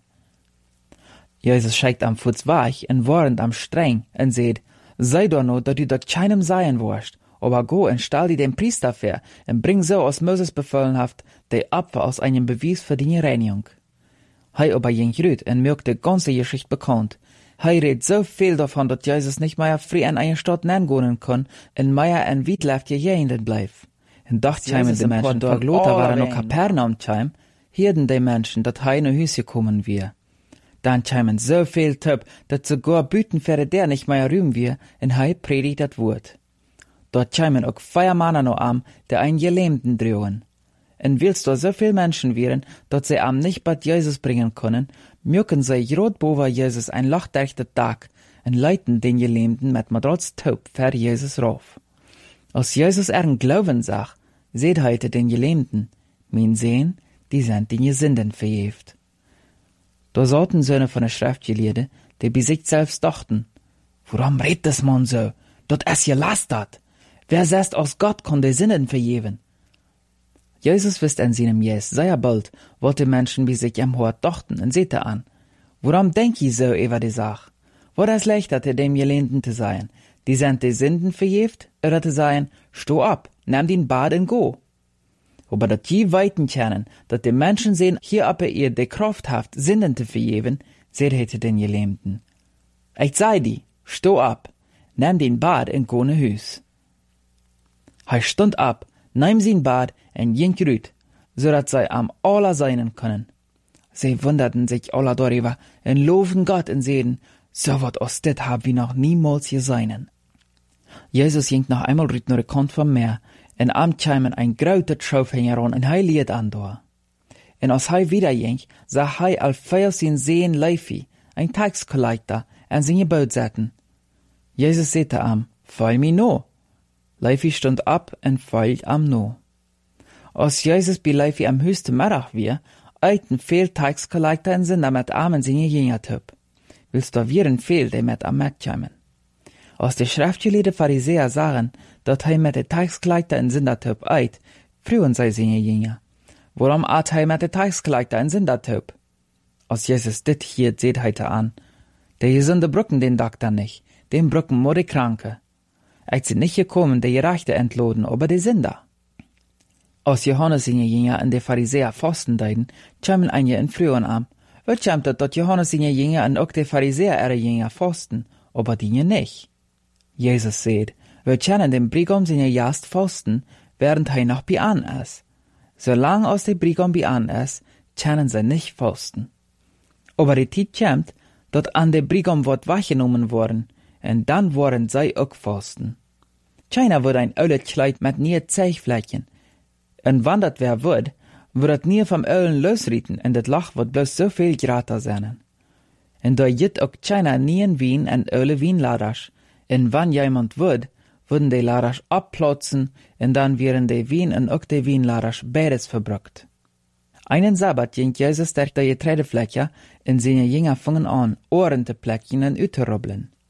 Jesus scheikt am Fuß weich en warend am streng en seht, sei doch no, dat du dat keinem seien wirst, aber go en stell die dem Priester vor en bring so aus Moses befohlen haft, de Opfer aus einem Beweis für die Reinigung. Hij aber ging rüt en mögt de ganze Geschichte bekannt. Hij redt so viel davon, dat Jesus nicht mehr frei an eine Stadt nennen kann, en mehr en Wietlaft gejehenden bleif. En dacht scheimen de Menschen, dort Lothar waren noch Kapernaum scheim, hierden de Menschen, dat hij no Hüse kommen wir. Dann scheimen so viel Töp, dat sogar Büten für der nicht mehr rühmen wir, en hij predigt dat Wort. Dort scheimen auch 4 Männer no am, der ein Gelähmten drohen. En willst du so viel Menschen wären, dat sie am nicht bad Jesus bringen können, mögen sie rot boven Jesus ein lachterchter Tag en leiten den Gelähmten mit Madrats Taub für Jesus rauf. Als Jesus Glauben sag, seht heute den Gelähmten, mein Sehen, die sind die Sünden verjeft. Da saßen Söhne von der Schriftgelehrte, die bei sich selbst dachten, warum redet das Mann so? Dat is gelastert. Wer sagt, aus Gott kann die Sünden vergeben? Jesus wisst an seinem Jes, sehr bald, wollte Menschen wie sich am Hort dachten, und seht an. Warum denk ich so über die Sache? War es leichter, dem Gelähmten zu sein? Die sind die Sünden verjeft, oder zu sein, steh ab, nimm den Bad und go. Aber dat die weiten kennen, dat die Menschen sehen, hier aber ihr die Kraft haft, Sünden zu vergeben, seht hätte den Gelähmten. Ich sei die, steh ab, nimm den Bad und go ne Hüs. Er stund ab, nahm sein Bad und ging rüt, so dat sie am aller seinen können. Sie wunderten sich alle darüber und loben Gott und sehen, so wat aus det hab wir noch niemals gesehen. Jesus ging noch einmal rüt nur Kant vom Meer, en am kämen ein grauter Schaufhänger heran en hij liet an da. En als hij wieder ging, sah hij al veel zijn Seen Leifi, ein Taxcollector, en zijn Boot zetten. Jesus sagte am, folg mi no. Leifi stund ab en folgt am no. Als Jesus bei Leifi am höchsten Mittag wir, eiten veel Taxcollector en sind mit armen zijn Jüngertyp. Willst du vieren veel, die mit am Markt kämen? Als die schriftgelehrten Pharisäer sagen, dat hij met de Taxcollector en Sündertyp eit, frühen sei seine Jünger. Warum eit hij met de Taxcollector en Sündertyp? Als Jesus dit hier seht heite an, der Gesunde brücken den Doktor nicht, den brücken nur die Kranke. Ich sind nicht gekommen, die Gerechte entloden, aber die Sünder. Als Johannes seine Jünger und die Pharisäer fasten deiden, kämen einige in frühen am. Wird kämt dat Johannes seine Jünger und auch die Pharisäer ihre Jünger fasten, aber die nicht. Jesus seht, wir kennen den Brigam seine Jast fasten, während er noch bei an ist. Solange aus der Brigam bei an ist, kennen sie nicht fasten. Aber die Zeit kommt, dat an der Brigam wird weggenommen worden, und dann wollen sie auch fasten. Keiner wird ein Ölet Kleid mit nie Zeichflächen. Und wenn dat wer wird het nie vom Ölen losrieten, und das Lach wird bloß so viel grater sein. Und da jit auch keiner nie in Wien und Öle Wienladers. Und wenn jemand würden die Laders abplatzen, und dann wären die Wien und auch die Wienladers beides verbrückt. Einen Sabbat ging Jesus durch die Getreidefläche, und seine Jünger fingen an, Ohren zu plecken und auszurubbeln.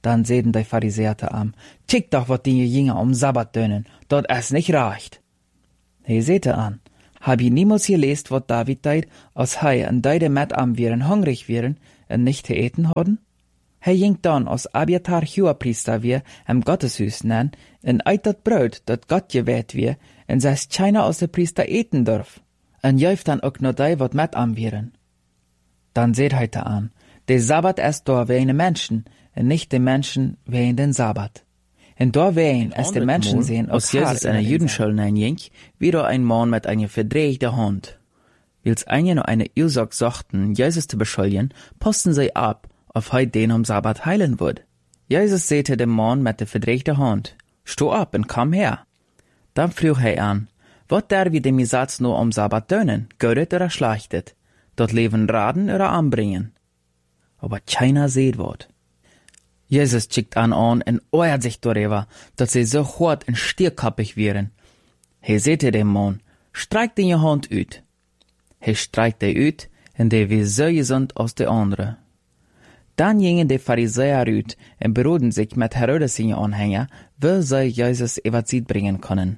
Dann seden die Pharisäer am, kick doch, wat die Jünger Sabbat dönen, dort es nicht reicht. He sehte an, hab je niemals gelesen, wat David deid, als hei en deide met am wären hungrig wären en nicht te eten hadden? Hij ging dan als Abiatar Hohepriester weer im Gotteshuis nen en eit dat brood dat Gott gewählt weer en zes keiner als de Priester eten durf. En juift dan ook nur die wat met am wären. Dann seht hij te an, de Sabbat ist da wegen Menschen en nicht de Menschen wegen den Sabbat. En da wegen es de Menschen sehen als Jesus in der Judenschule ging, wieder ein Mann mit einer verdrehten Hand. Wils einige noch eine Ursache suchten, Jesus zu beschuldigen, posten sie ab, auf hij den am Sabbat heilen würde. Jesus säte dem Mann mit der verdrehten Hand, steh ab und komm her. Dann frug hij an, wat der wie dem Satz nur am Sabbat dönen, gödet oder schlachtet, dort leben raden oder anbringen. Aber keiner seht wat. Jesus schickt an und euert sich darüber, dass sie so hart und stierkappig wären. He säte dem Mann, streik den je Hand ut. He streikt die ut, und der wie so gesund als der andere. Dann gingen die Pharisäer ut und beroden sich mit Herodes seine Anhänger, wie sie Jesus Evangelit bringen können.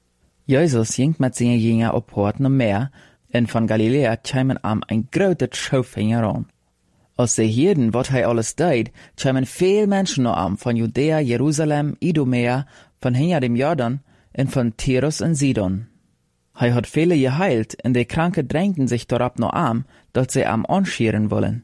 Jesus ging mit seinen Jüngern auf Horten am Meer, und von Galiläa kämen am ein großes Schaufenster an. Als sie hörten, was hij alles deed, kämen viel Menschen noch an, von Judäa, Jerusalem, Idumea, von hinter dem Jordan und von Tyrus und Sidon. Hij hat viele geheilt, und die Kranken drängten sich darauf noch an, dass sie am anschieren wollen.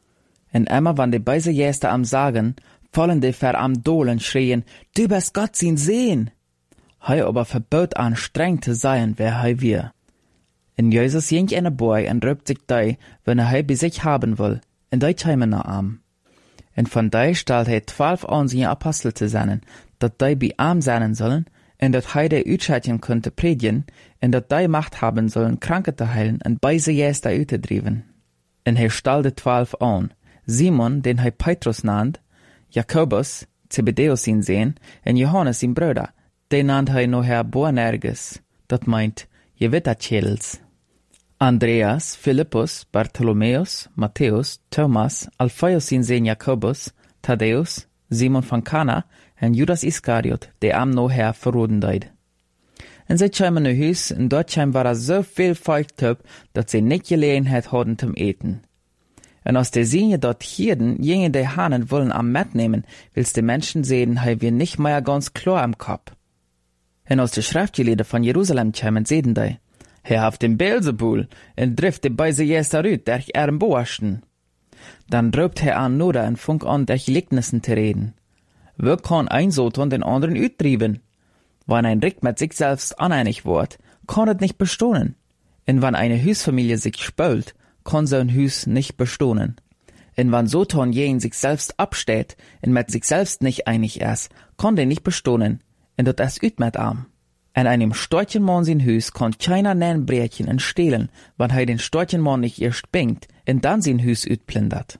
Und immer, wenn die beise Gäste am sagen, fallen die ver am Dohlen schrien, du bist Gott sein Sehen. Hij aber verbot an, streng zu sein, wer hij wir. Und Jesus ging in der Boy und rübt sich die, wenn er bei sich haben will, und die kämen noch am. Und von die stellt hij 12 an, seine Apostel zu sein, dat die bei ihm sein sollen, und dat hij die Utschatchen könnte predigen, und dat die Macht haben sollen, Kranke zu heilen und beise Gäste auszudriven. Und hij stellte 12 an, Simon, den hij Petrus nannt, Jakobus, Zebedeus sein Sohn, und Johannes sein Bruder, den nannt hij noher Boanerges, dat meint, Gewittertschädels. Andreas, Philippus, Bartholomäus, Matthäus, Thomas, Alphaeus sein Sohn Jakobus, Thaddäus, Simon von Kana, und Judas Iskariot, der am noher verroden deid. En sie kämen in Huis, und dort war so viel Volk, dat sie nicht Gelegenheit hatten zum Eten. Und als die Signe dort hierden, gingen die Hanen wollen am mitnehmen, wils die Menschen sehen, hei wir nicht mehr ganz klar am Kopf. Und als die Schriftgelehrten von Jerusalem kämen, sehen die, Herr haft den Beelzebul, und trifft die beise Jäster rüt, der ich Boaschen. Dann drobt er an Noda und funk an, der Gelicknissen zu reden. Wer kann ein Soton den anderen uttrieben? Wenn ein Rick mit sich selbst uneinig wird, kann es nicht bestohlen. Und wenn eine Hüsfamilie sich spölt, kann so ein Hüs nicht bestohlen. Und wenn Soton jeden sich selbst absteht und mit sich selbst nicht einig ist, kann der nicht bestohlen, und dat ist üt mit am. En einem Storchenmann sein Hüs kann keiner nen Brärchen und stehlen, wenn er den Storchenmann nicht erst bingt und dann sein Hüs utplündert.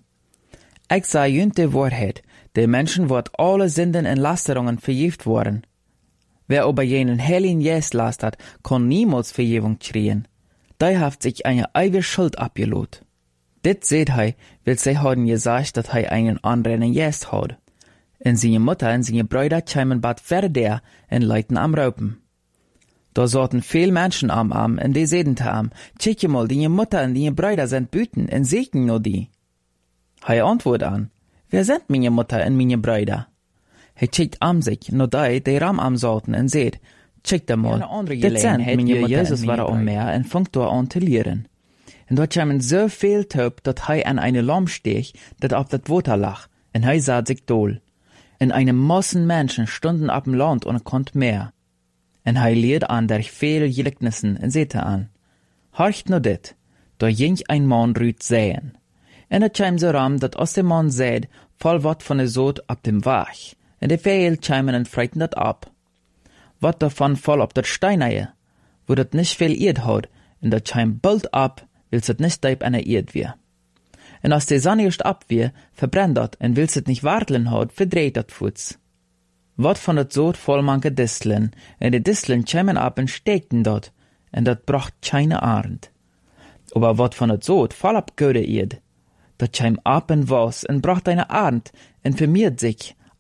Ich sag jünt die Wahrheit, der Menschen wird alle Sünden und Lasterungen vergift worden. Wer aber jenen Heiligen Geist lastert, kann niemals Vergebung kriegen. Der haft sich eine eigene Schuld abgelot. Dit seht hei, weil sie haben gesagt, dass hei einen anderen Geist hat. Und seine Mutter und seine Brüder kämen bald verder und leiten am Raupen. Da sorten viel Menschen am Arm, und die sehen am, check mal, deine Mutter und deine Brüder sind büten und segnen nur die. Hei antwortet an, wer sind meine Mutter und meine Brüder? Hei checkt am sich, nur die ram am sorten und seht, check da mal, dit sind meine Mutter Jesus war am Meer und fangt da an zu lehren. Und dort kämen so viel Taub, dat hei an eine Lamm stech, dat auf dat Wasser lag, und hei sah sich dohl. Und eine Massen Menschen stunden ab dem Land und konnt mehr. Und hei lehrt an der viele Gelicknissen und sehte an. Horcht nur dit, da ging ein Mann rüt säen. Und et käm so ram, dat aus dem Mann säd, voll wat von der Sod ab dem Wach. Und die Fehl kämen und freiten dat ab. Wat davon voll ab dat Steineie, wo dat nicht viel Erd hat, und dat käm bald ab, willst et nicht deib an der Erd wir. Und als die Sonne erst ab wir, verbrennt dat, und willst et nicht warteln hat, verdreht dat Fuß. Wat von dat Sod voll manke Disteln, und die Disteln kämen ab und steckten dort, und dat bracht keine Arend. Aber wat von dat Sod voll ab Göde Erd, dat käm ab und was, und bracht eine Arend, und vermehrt sich,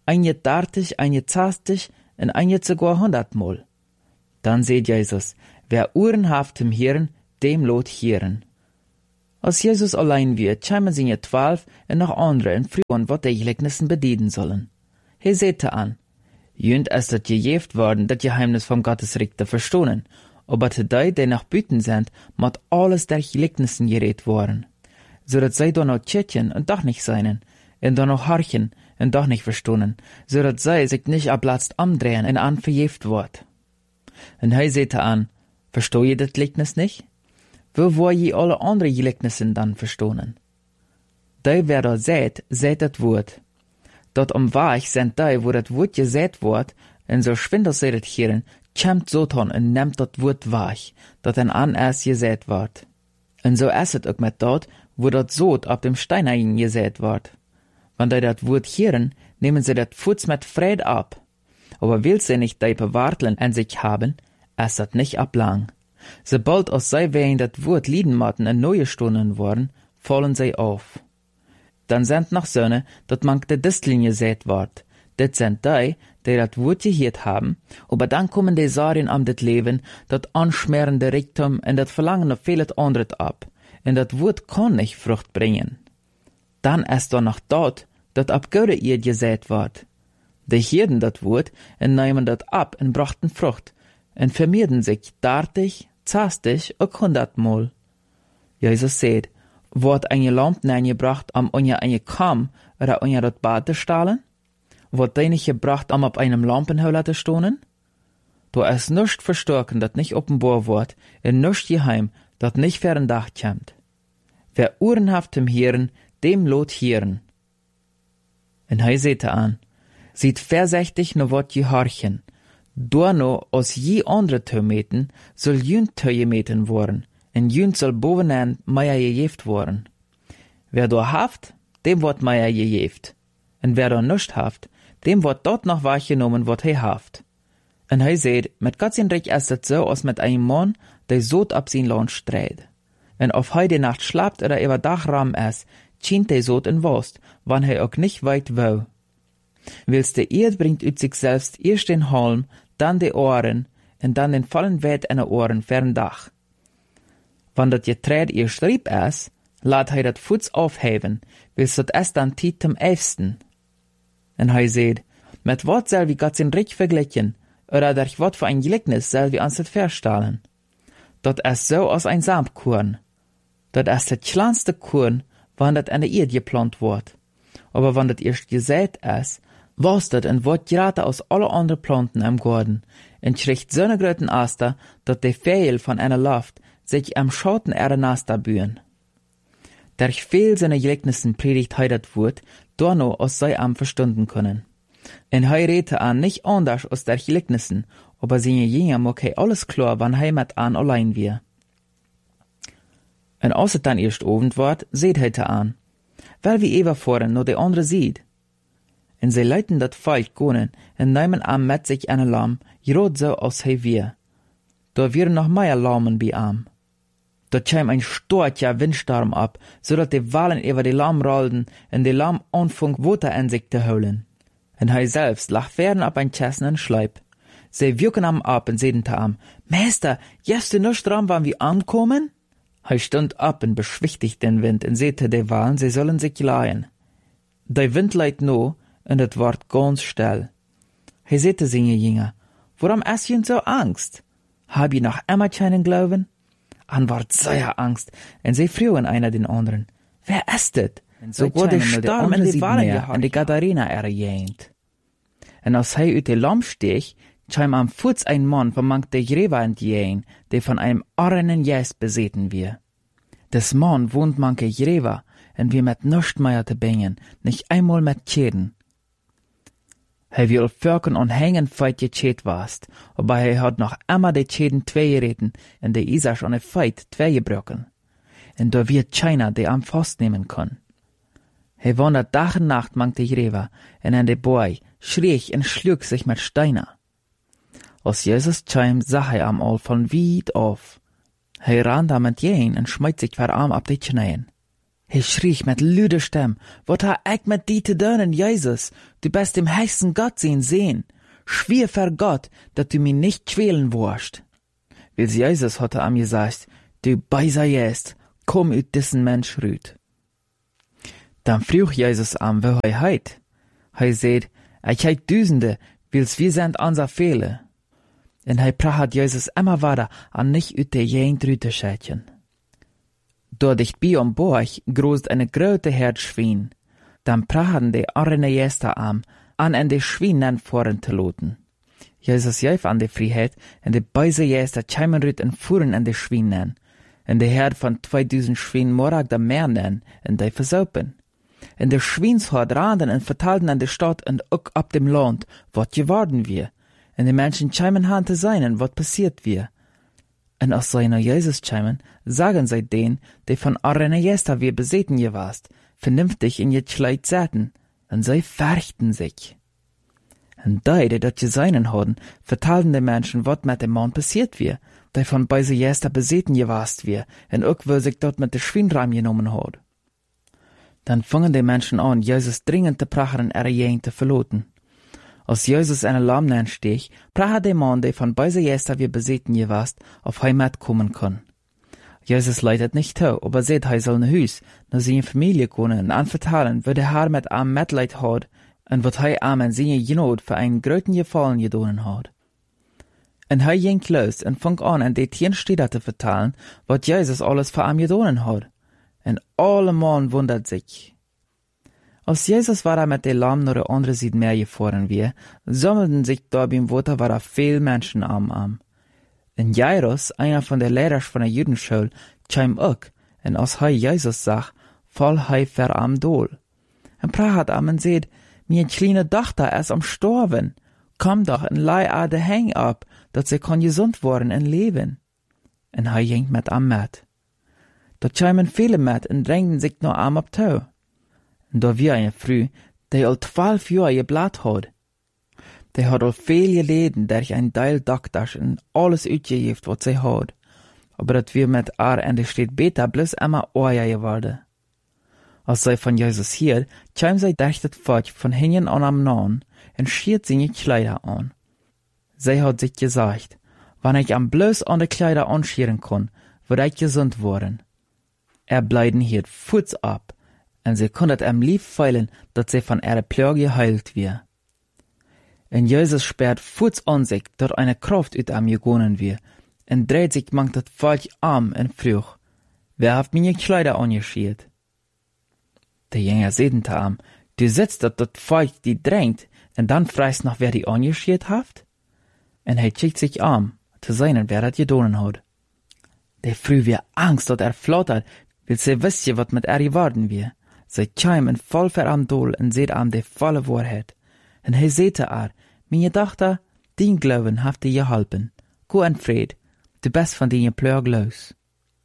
Eine 30, eine 20 und eine sogar 100-mal. Dann seht Jesus, wer Ohren haft zum Hören, dem lot hören. Als Jesus allein wird, scheimen sie 12 und noch andere in Frühen, wat die Gleichnissen bedienen sollen. He sehte an, jünd es dat gejeft worden, dat Geheimnis vom Gottesreich zu verstohnen, aber te die nach Büten sind, mat alles der Gleichnissen geredet worden. So dat sei doch noch tschetchen und doch nicht seinen, und doch noch harchen und doch nicht verstohnen, so dat sei sich nicht ablatzt amdrehen und an verjeft wort. Und he sehte an, versteh je dat Gleichnis nicht? Wo war je alle andere Gleichnissen dann verstohnen? Die, wer da seht dat Wort. Dort Weich sind die, wo dat Wort gesät wort, und so schwindel sie dat Hieren, kämmt Soton und nimmt dat Wort Weich, dat ein an erst gesät wort. Und so esset ook mit dort, wo dat Sod ab dem Stein ein gesät wort. Wenn die dat Wort Hieren, nehmen sie dat Fuß mit Fried ab. Aber will sie nicht die bewarteln an sich haben, es dat nicht ablang. Sobald aus sei wegen dat Wort Liedenmatten in neue Stunden worden, fallen sie auf. Dann sind noch Söhne, dat mank de Disteln gesät ward. Dit sind die dat Wort gehört haben, aber dann kommen die Sarien am dit Leben, dat anschmerende Reichtum und dat Verlangen auf vieles anderes ab. Und dat Wort kann nicht Frucht bringen. Dann ist da noch dort, dat ab Göre ihr gesät ward. Die hierden dat Wort und nehmen dat ab und brachten Frucht und vermehrten sich 30, 20 und 100-mal. Jesus sagt, wird eine Lampe eingebracht, unja eine Kam oder unja dat Bad zu stahlen? Wird die nicht gebracht, auf einem Lampenhöhler zu stohnen? Da ist nischt verstärken, dat nicht offenbar wird, und nischt geheim, dat nicht fern Dach kämmt. Wer Ohren haft zum Hören, dem lot hören. Und he sehte an, sieht versechtig no wat gehorchen, Dorno aus je andere Tömeten soll jünd Töjemeten worden, en jünd soll bovenan Meier gejeft worden. Wer do haft, dem wird Meier gejeft. En wer do nischt haft, dem wird dort noch wahrgenommen, wat he haft. En he seht, mit Gottsindrich ist es so, als mit einem Mann, der Sod ab sin Land streit. En auf he die Nacht schlapt oder über Dachrahmen ist, chient der Sod in Wurst, wann he auch nicht weit wo. Willst der Erd bringt üt sich selbst erst den Halm, dann die Ohren, und dann den vollen Wert in den Ohren fern Dach. Wann dat Getreid ihr Strieb ist, lat he dat Fuß aufheben, willst dat es dann tiet zum Elfsten. En he seht, mit wat soll wie Gott sin Rich verglichen, oder durch wat für ein Gleichnis soll wie ans het verstahlen. Dat ist so aus ein Samkorn. Dat ist das kleinste Korn, wann dat an der Erde geplant wird. Aber wann dat erst gesät ist, was dat und wird gerade aus alle anderen Planten im Garten, und schricht so ne gröten Aster, dat de Fehl von einer Luft sich am Schatten ihrer Naster bühen. Durch viel seine Gleichnissen predigt he dat Wort, dorno aus sei am verstunden können. En he redte an nicht anders aus der Gleichnissen, aber seine Jünger mag he alles klar, wann he mit an allein wir. En als het dann erst Abend ward, seht he an, weil wie ever voren no de andere sieht. En sie leiten dat Volk gonen en nehmen am mit sich eine Lamm, grad so als he wir. Da wären noch mehr Lammen bei am. Da käm ein starker Windsturm ab, so dat die Walen über die Lamm rollten en die Lamm anfang Water in sich zu holen. En he selbst lag fern ab ein Chessenen Schleip. Sie wirken am ab und sehten am, Meister, just in Strom wann wir ankommen? He stund ab und beschwichtigt den Wind und sehte die Walen, sie sollen sich leihen. Der Wind leiht no, und het ward ganz still. He sehte seine Jünger, warum hast ihr so Angst? Hab ihr noch immer keinen Glauben? An ward sehr Angst, und sie frühen einer den anderen, wer ist das? So wurde der Sturm in die Walen und die Gadarena erjähnt. Und als he ut die Lamm stich, kam am Fuß ein Mann von mank der Greva entgehen, der von einem armen Jes beseten wir. Des Mann wohnt manke Greva, und wir mit nischt mehr te bringen, nicht einmal mit Schäden. He will Völken und Hängen feit geschät warst, aber he hat noch immer die Schäden zwei gereten, und der Isasch an der Feit zwei gebrochen. Und da wird keiner, der am Faust nehmen kann. He wandert Tag und Nacht mank die Greva, und an der Boy schrie und schlug sich mit Steiner. Als Jesus kam, sah he am all von weit auf. He rannt da mit jen und schmeißt sich verarm ab die Knien. Hij schrie met luide stem, wat ha ik met die te doen, Jesus? Du bist dem heißen Gott sehen. Schwier vor Gott, dat du mich nicht quälen wirst. Weil Jesus hatte am gesagt, du Beiser jest, komm ut diesen Mensch rüt. Dann frug Jesus am, wo heit. Hij seht, ich heit Düsende, wils wir sind unser Fehler. En hij praat Jesus immer weiter an nicht ut der jent rüte schätchen. Dort dicht bei am Borch großt eine große Herd Schwein. Dann praten die arme Jester an en de Schweinen voren te loten. Jesus jäf an de Freiheit, en de beise Jester chaimen rüt en fuhren en de Schweinen. En de Herd von 2000 Schwein morag da mehr nen, en de versaupen. En de Schweinshord raden en vertalten an de Stadt en ook ab dem Land, wat geworden wir. En de Menschen chaimen han te sein, en wat passiert wir. En als zij naar Jesus chaimen, sagen zij den, die von arne Jester wir beseten je warst, vernünftig in je Schleid zaten, en zij färchten sich. En die dat je seinen hadden, vertalten de Menschen, wat met dem Mann passiert wir, die von beise Jester beseten je warst wir, en ook wo sich dort mit de Schweinraam genommen had. Dann fangen die Menschen an, Jesus dringend te prachen en jeen te verloten. Als Jesus eine Lamm stich, prache der Mann, der von beise Jester wir beseten je warst, auf Heimat kommen kann. Jesus leidet nicht zu, aber seht, hij soll ne Hüs, na seine Familie kommen und anvertalen, wo der Herr mit am Mitleid hat, und wat hij am en seine Genot für einen gröten Gefallen gedonen hat. Und hij ging los und fang an die 10 Städte zu vertalen, wat Jesus alles für am gedonen hat. Und alle Mann wundert sich. Als Jesus war mit der Lamm nach der anderen Seite Meer gefahren wir, sammelten sich da beim Wasser war viel Menschen am. Und Jairus, einer von der Lehrer von der Judenschule, chim auch, und als hij Jesus sah, fall hij ver am Dol. Und praat am und seht, mir kleine Tochter ist am Storben. Komm doch und leih a de Heng ab, dat sie kann gesund worden und leben. Und hij ging mit am Met. Da chimen viele mit und drängten sich nur am ab Tau. Und da wir eine Früh, die al 12 Jahre geblat hat. Die hat al viel geleden, durch ein Teil Doktor und alles uitgegeven wat sie hat. Aber dat wir mit en de steht beter bloß immer Oja geworden. Als sie von Jesus hielt, chim sie durch das Volk von hinten an am Nahen und schiert seine Kleider an. Sie hat sich gesagt, wann ich am bloß an de Kleider anschieren kann, wird ich gesund worden. Bleiden hielt Fuß ab, und sie konnte am lieb feilen, dat sie von ihrer Plage geheilt wir. Und Jesus sperrt Fuß an sich, dat eine Kraft ut am gegonnen wir, und dreht sich mangt dat Volk am und frug, wer hat meine Kleider angeschiert? Der Jünger sehten am, du sitzt dat Volk die drängt, und dann freist noch, wer die angeschiert haft? Und er schickt sich am, zu seinen, wer dat gedonen hat. Der früh wir Angst, dat flattert, will sie wissen, wat mit geworden wir. Sie chimen voll ver am Dol und seht am de volle Wahrheit. Und hij sehte meine Tochter, dien Glauben haft dir geholpen. Go en Fred, du bist von dien Plög los.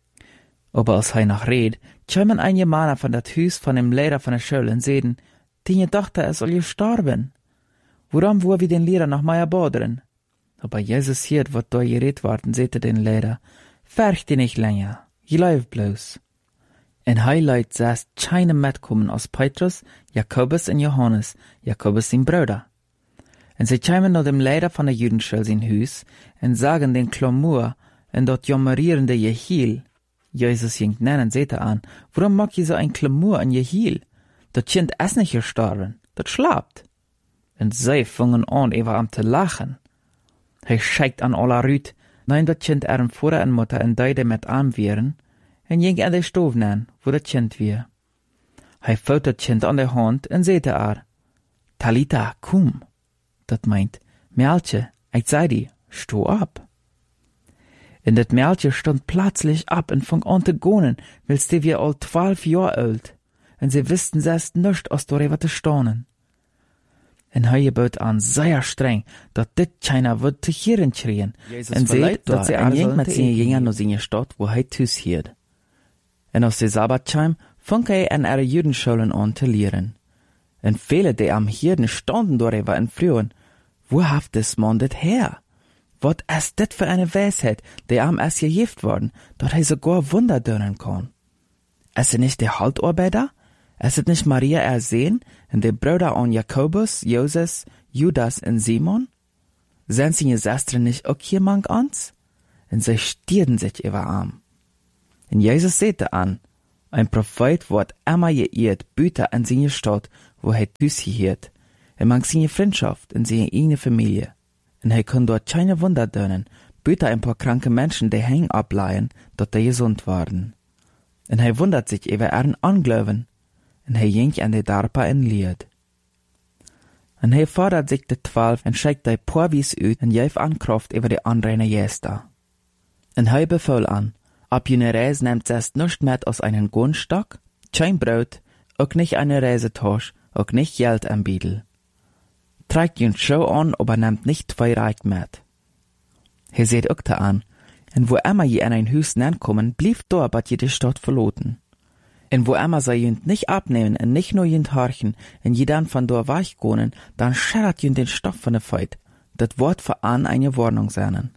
Aber als hij noch red, chimen einige Männer von dat Hüs von dem Lehrer von der Schule und sehten, dien Tochter ist all gestorben. Woran wo wir den Lehrer noch mal bodren? Aber Jesus hiert, wat da gered worden, sehte den Lehrer, färcht dich nicht länger, geleif bloß. En hij leidt saß keine mitkommen als Petrus, Jakobus und Johannes, Jakobus sein Bruder. En sie chimen nach dem Lehrer von der Judenschule sein Hus, en sagen den Klamur, en dort jammerierende Jehiel. Jesus ging nennen, sehte an, warum mag je so ein Klamur an Jehiel? Dat Kind ist nicht gestorben, dat schlapt. En sie fangen an, am zu lachen. Hij scheikt an aller Rüt, nein dat Kind Vater und Mutter en deide mit arm wären, en ging an de Stoof nen, wo dat Kind wir. Hij fout dat Kind an der Hand en sehte Talita, komm. Dat meint, Mädchen, ich sei die, sto ab. En dat Mädchen stond plötzlich ab en fang an te gonen, wills die wir all 12 Jahre alt, en sie wussten selbst nischt aus darüber te staunen. En hij gebot an sehr streng, dat dit keiner wird te hieren schrien, en seht, dat sie an jeng mit seine Jünger no seine Stadt, wo hij tus hiert. En aus der Sabbatscheim fang hij an ihre Judenschulen an te lehren. En viele, die am Hirden standen darüber en frühen, wo haft des Mann dit her? Wat ist dit für eine Weisheit, die am erst gegift worden, dat hij sogar Wunder dönen kann? Es sind nicht die Haltarbeiter? Es sind nicht Maria ersehen und die Brüder an Jakobus, Joses, Judas und Simon? Sind seine Schwestern nicht auch hier mang ans? Und sie stierden sich über Arm. Und Jesus sagte an, ein Prophet wird immer geehrt, büter an seine Stadt, wo er Tüß hielt, und mang seine Freundschaft in seine eigene Familie. Und er kann dort keine Wunder tun, büter ein paar kranke Menschen, die hängen ableihen, dort die gesund waren. Und er wundert sich über ihren Anglauben, und er ging an die Darpa in Lied. Und er fordert sich die 12 und schickt die Porwies uit und gef an Kraft über die anderen Gäste. Und er befahl an, ab jene Reise nehmt erst nicht mit aus einem Gunstock, kein Brot, auch nicht eine Reisetasche, auch nicht Geld am Biedel. Trägt jün Schau an, aber nehmt nicht 2 Reich mit. Er seht auch da an, und wo immer je in ein Haus kommen, blieb dort, bat je die Stadt verloten. Und wo immer sie jünt nicht abnehmen und nicht nur jünt horchen, und je dann von dort weichgonen, dann schärrt jünt den Stoff von der Feit, dat Wort für an eine Warnung seinen.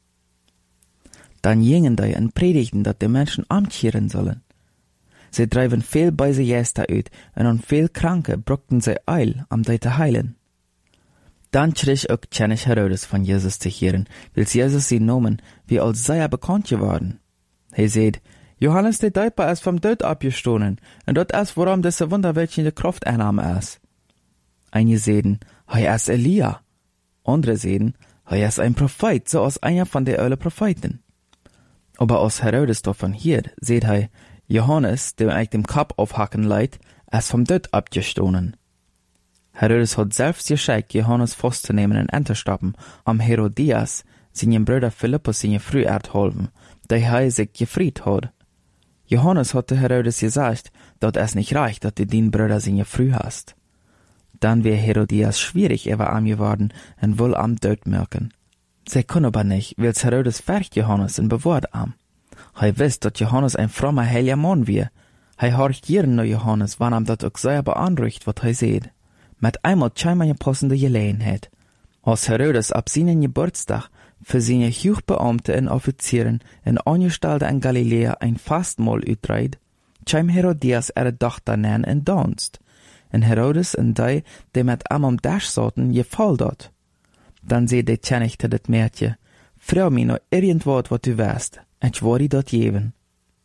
Dann gingen die und predigten, dat die Menschen amtchieren sollen. Sie treiben viel Beise Gäste uit, und an viel Kranke bruckten sie Eil, am die zu heilen. Dann schrie auch König Herodes von Jesus zu hören, weil Jesus sie nomen, wie als sei bekannt geworden. Er sagt, Johannes der Täufer ist vom Tod abgestoßen, und dort ist, worum diese wunderweltliche Kraft einnahme ist. Einige sagen, er ist Elia. Andere sagen, er ist ein Prophet, so als einer von den öle Propheten. Aber als Herodes davon hört, sagt er, Johannes, der euch dem Kopf aufhacken leiht, ist vom Tod abgestoßen. Herodes hat selbst geschickt, Johannes festzunehmen und einzustoppen, Herodias, seinen Bruder Philippus seine Früh ertholfen, da er sich gefried hat. Johannes hatte Herodes gesagt, dass es nicht reicht, dass du den Bruder seine Früh hast. Dann wäre Herodias schwierig über ihm geworden und wohl am Tod merken. Sie können aber nicht, weil Herodes fährt Johannes und bewahrt ihm. Er wisst, dass Johannes ein frommer, heiliger Mann wäre. Er horcht jeden nach Johannes, wann ihm das auch sehr beanruhigt, was er sieht. Mit einmal scheinbar eine passende Gelegenheit. Als Herodes ab seinen Geburtstag für seine Hochbeamte und Offizieren in Angestellte in Galiläa ein Fastmahl utreibt, scheim Herodias ihre Tochter nennen in Donst. Und Herodes und die mit ihm am Tisch saßen, gefällt dort. Dann seht der König zu das Mädchen, freu mich noch irgendwas, was du weißt, und ich werde dort geben.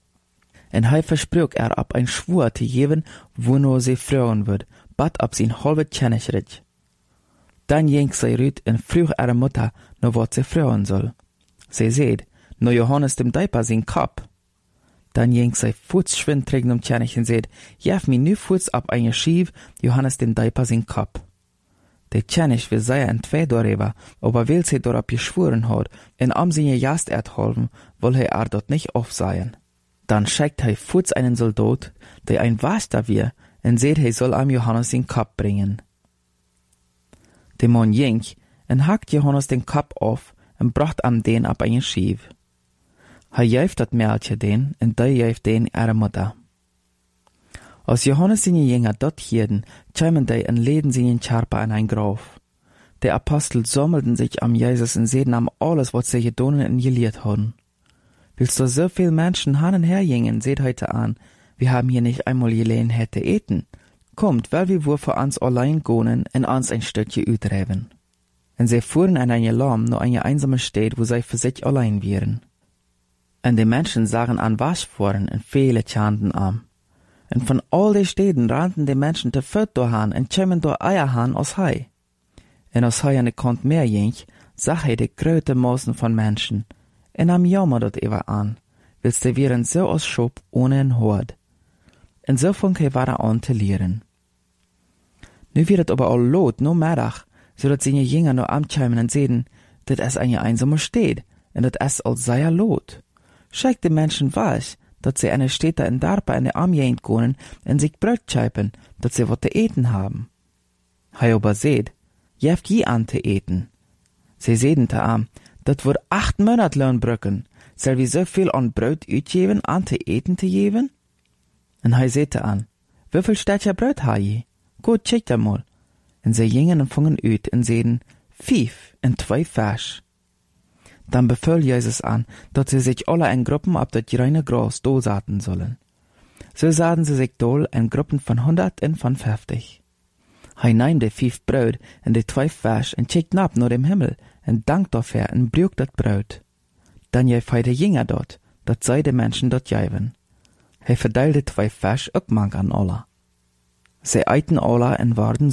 Und er versprach ab ein Schwur zu geben, wo nur sie freuen wird, bat ab sein halbe Königreich. Dann ging sie rüt und frug ihre Mutter, noch was sie freuen soll. Sie seht, nur Johannes dem Täufer sein Kopf. Dann ging sie fußschwind trägen König und seht, jef mir nu Fuß ab eine Schief, Johannes dem Täufer sein Kopf. Der König will sehr entweder darüber, aber weil sie darauf geschworen hat, in am seine Jast ertholfen, will er dort nicht aufsehen. Dann schickt er Fuß einen Soldat, der ein Waster wir, und seht, er soll am Johannes den Kopf bringen. Der Mann ging und hackt Johannes den Kopf auf und bracht am den ab einen Schief. Er jäft das Mädchen den und der jäft den ihre Mutter. Als Johannes seine Jünger dort hielten, kämen die und leden sie in Charpa in ein Grab. Die Apostel sammelten sich am Jesus und sehen am alles, was sie getan und gelehrt haben. Willst du so viel Menschen hin und her gingen, seht heute an, wir haben hier nicht einmal Gelegenheit zu eten. Kommt, weil wir wohl für uns allein gehen und uns ein Stückchen utreiben. Und sie fuhren an eine Lamm, nur eine einsame Stadt, wo sie für sich allein wären. Und die Menschen sahen an Waschforen und viele chanten an. Und von all den Städten rannten die Menschen te Föt doorhan und kämen door Eierhan aus Hai. Und als Hai an de Kant mehr ging, sah er die große Massen von Menschen. Und am Jammer dort über an, willst die wären so aus Schub ohne ein Hort. Und so fang er weiter an zu lehren. Nu wird es aber all lot, no Mittag, so dass seine Jünger nur amtschämen und sehen, dass es eine einsame Stadt, und dass es all sehr lot. Schickt die Menschen weich, dass sie eine Städte in Darpa in der Armjähnt gehen und sich Brot scheipen, dass sie was zu eten haben. Hei aber seht, jeft je an zu eten. Sie sehen te am, dat wird 8 Monate lang brücken, soll wir so viel an Brot utgeben, an zu eten zu geben? Und hei seht an, wieviel Städtchen Brot ha je? Gut, checkt mal. Und sie gingen und fangen ut und sehen 5 und 2 Fisch. Dann befahl Jesus an, dass sie sich alle in Gruppen ab das reine Gras dosaten sollen. So sahen sie sich doll in Gruppen von 100 und von 50. Hij nahm de 5 Brot en de 2 Fisch en kijkt nab naar dem Himmel en dankt dafür en brügt dat Brot. Dan jij feide Jünger dort, dat zij de Menschen dort geven. Hij verdeelde 2 Fisch ook mang an alle. Zij eiten alle en waren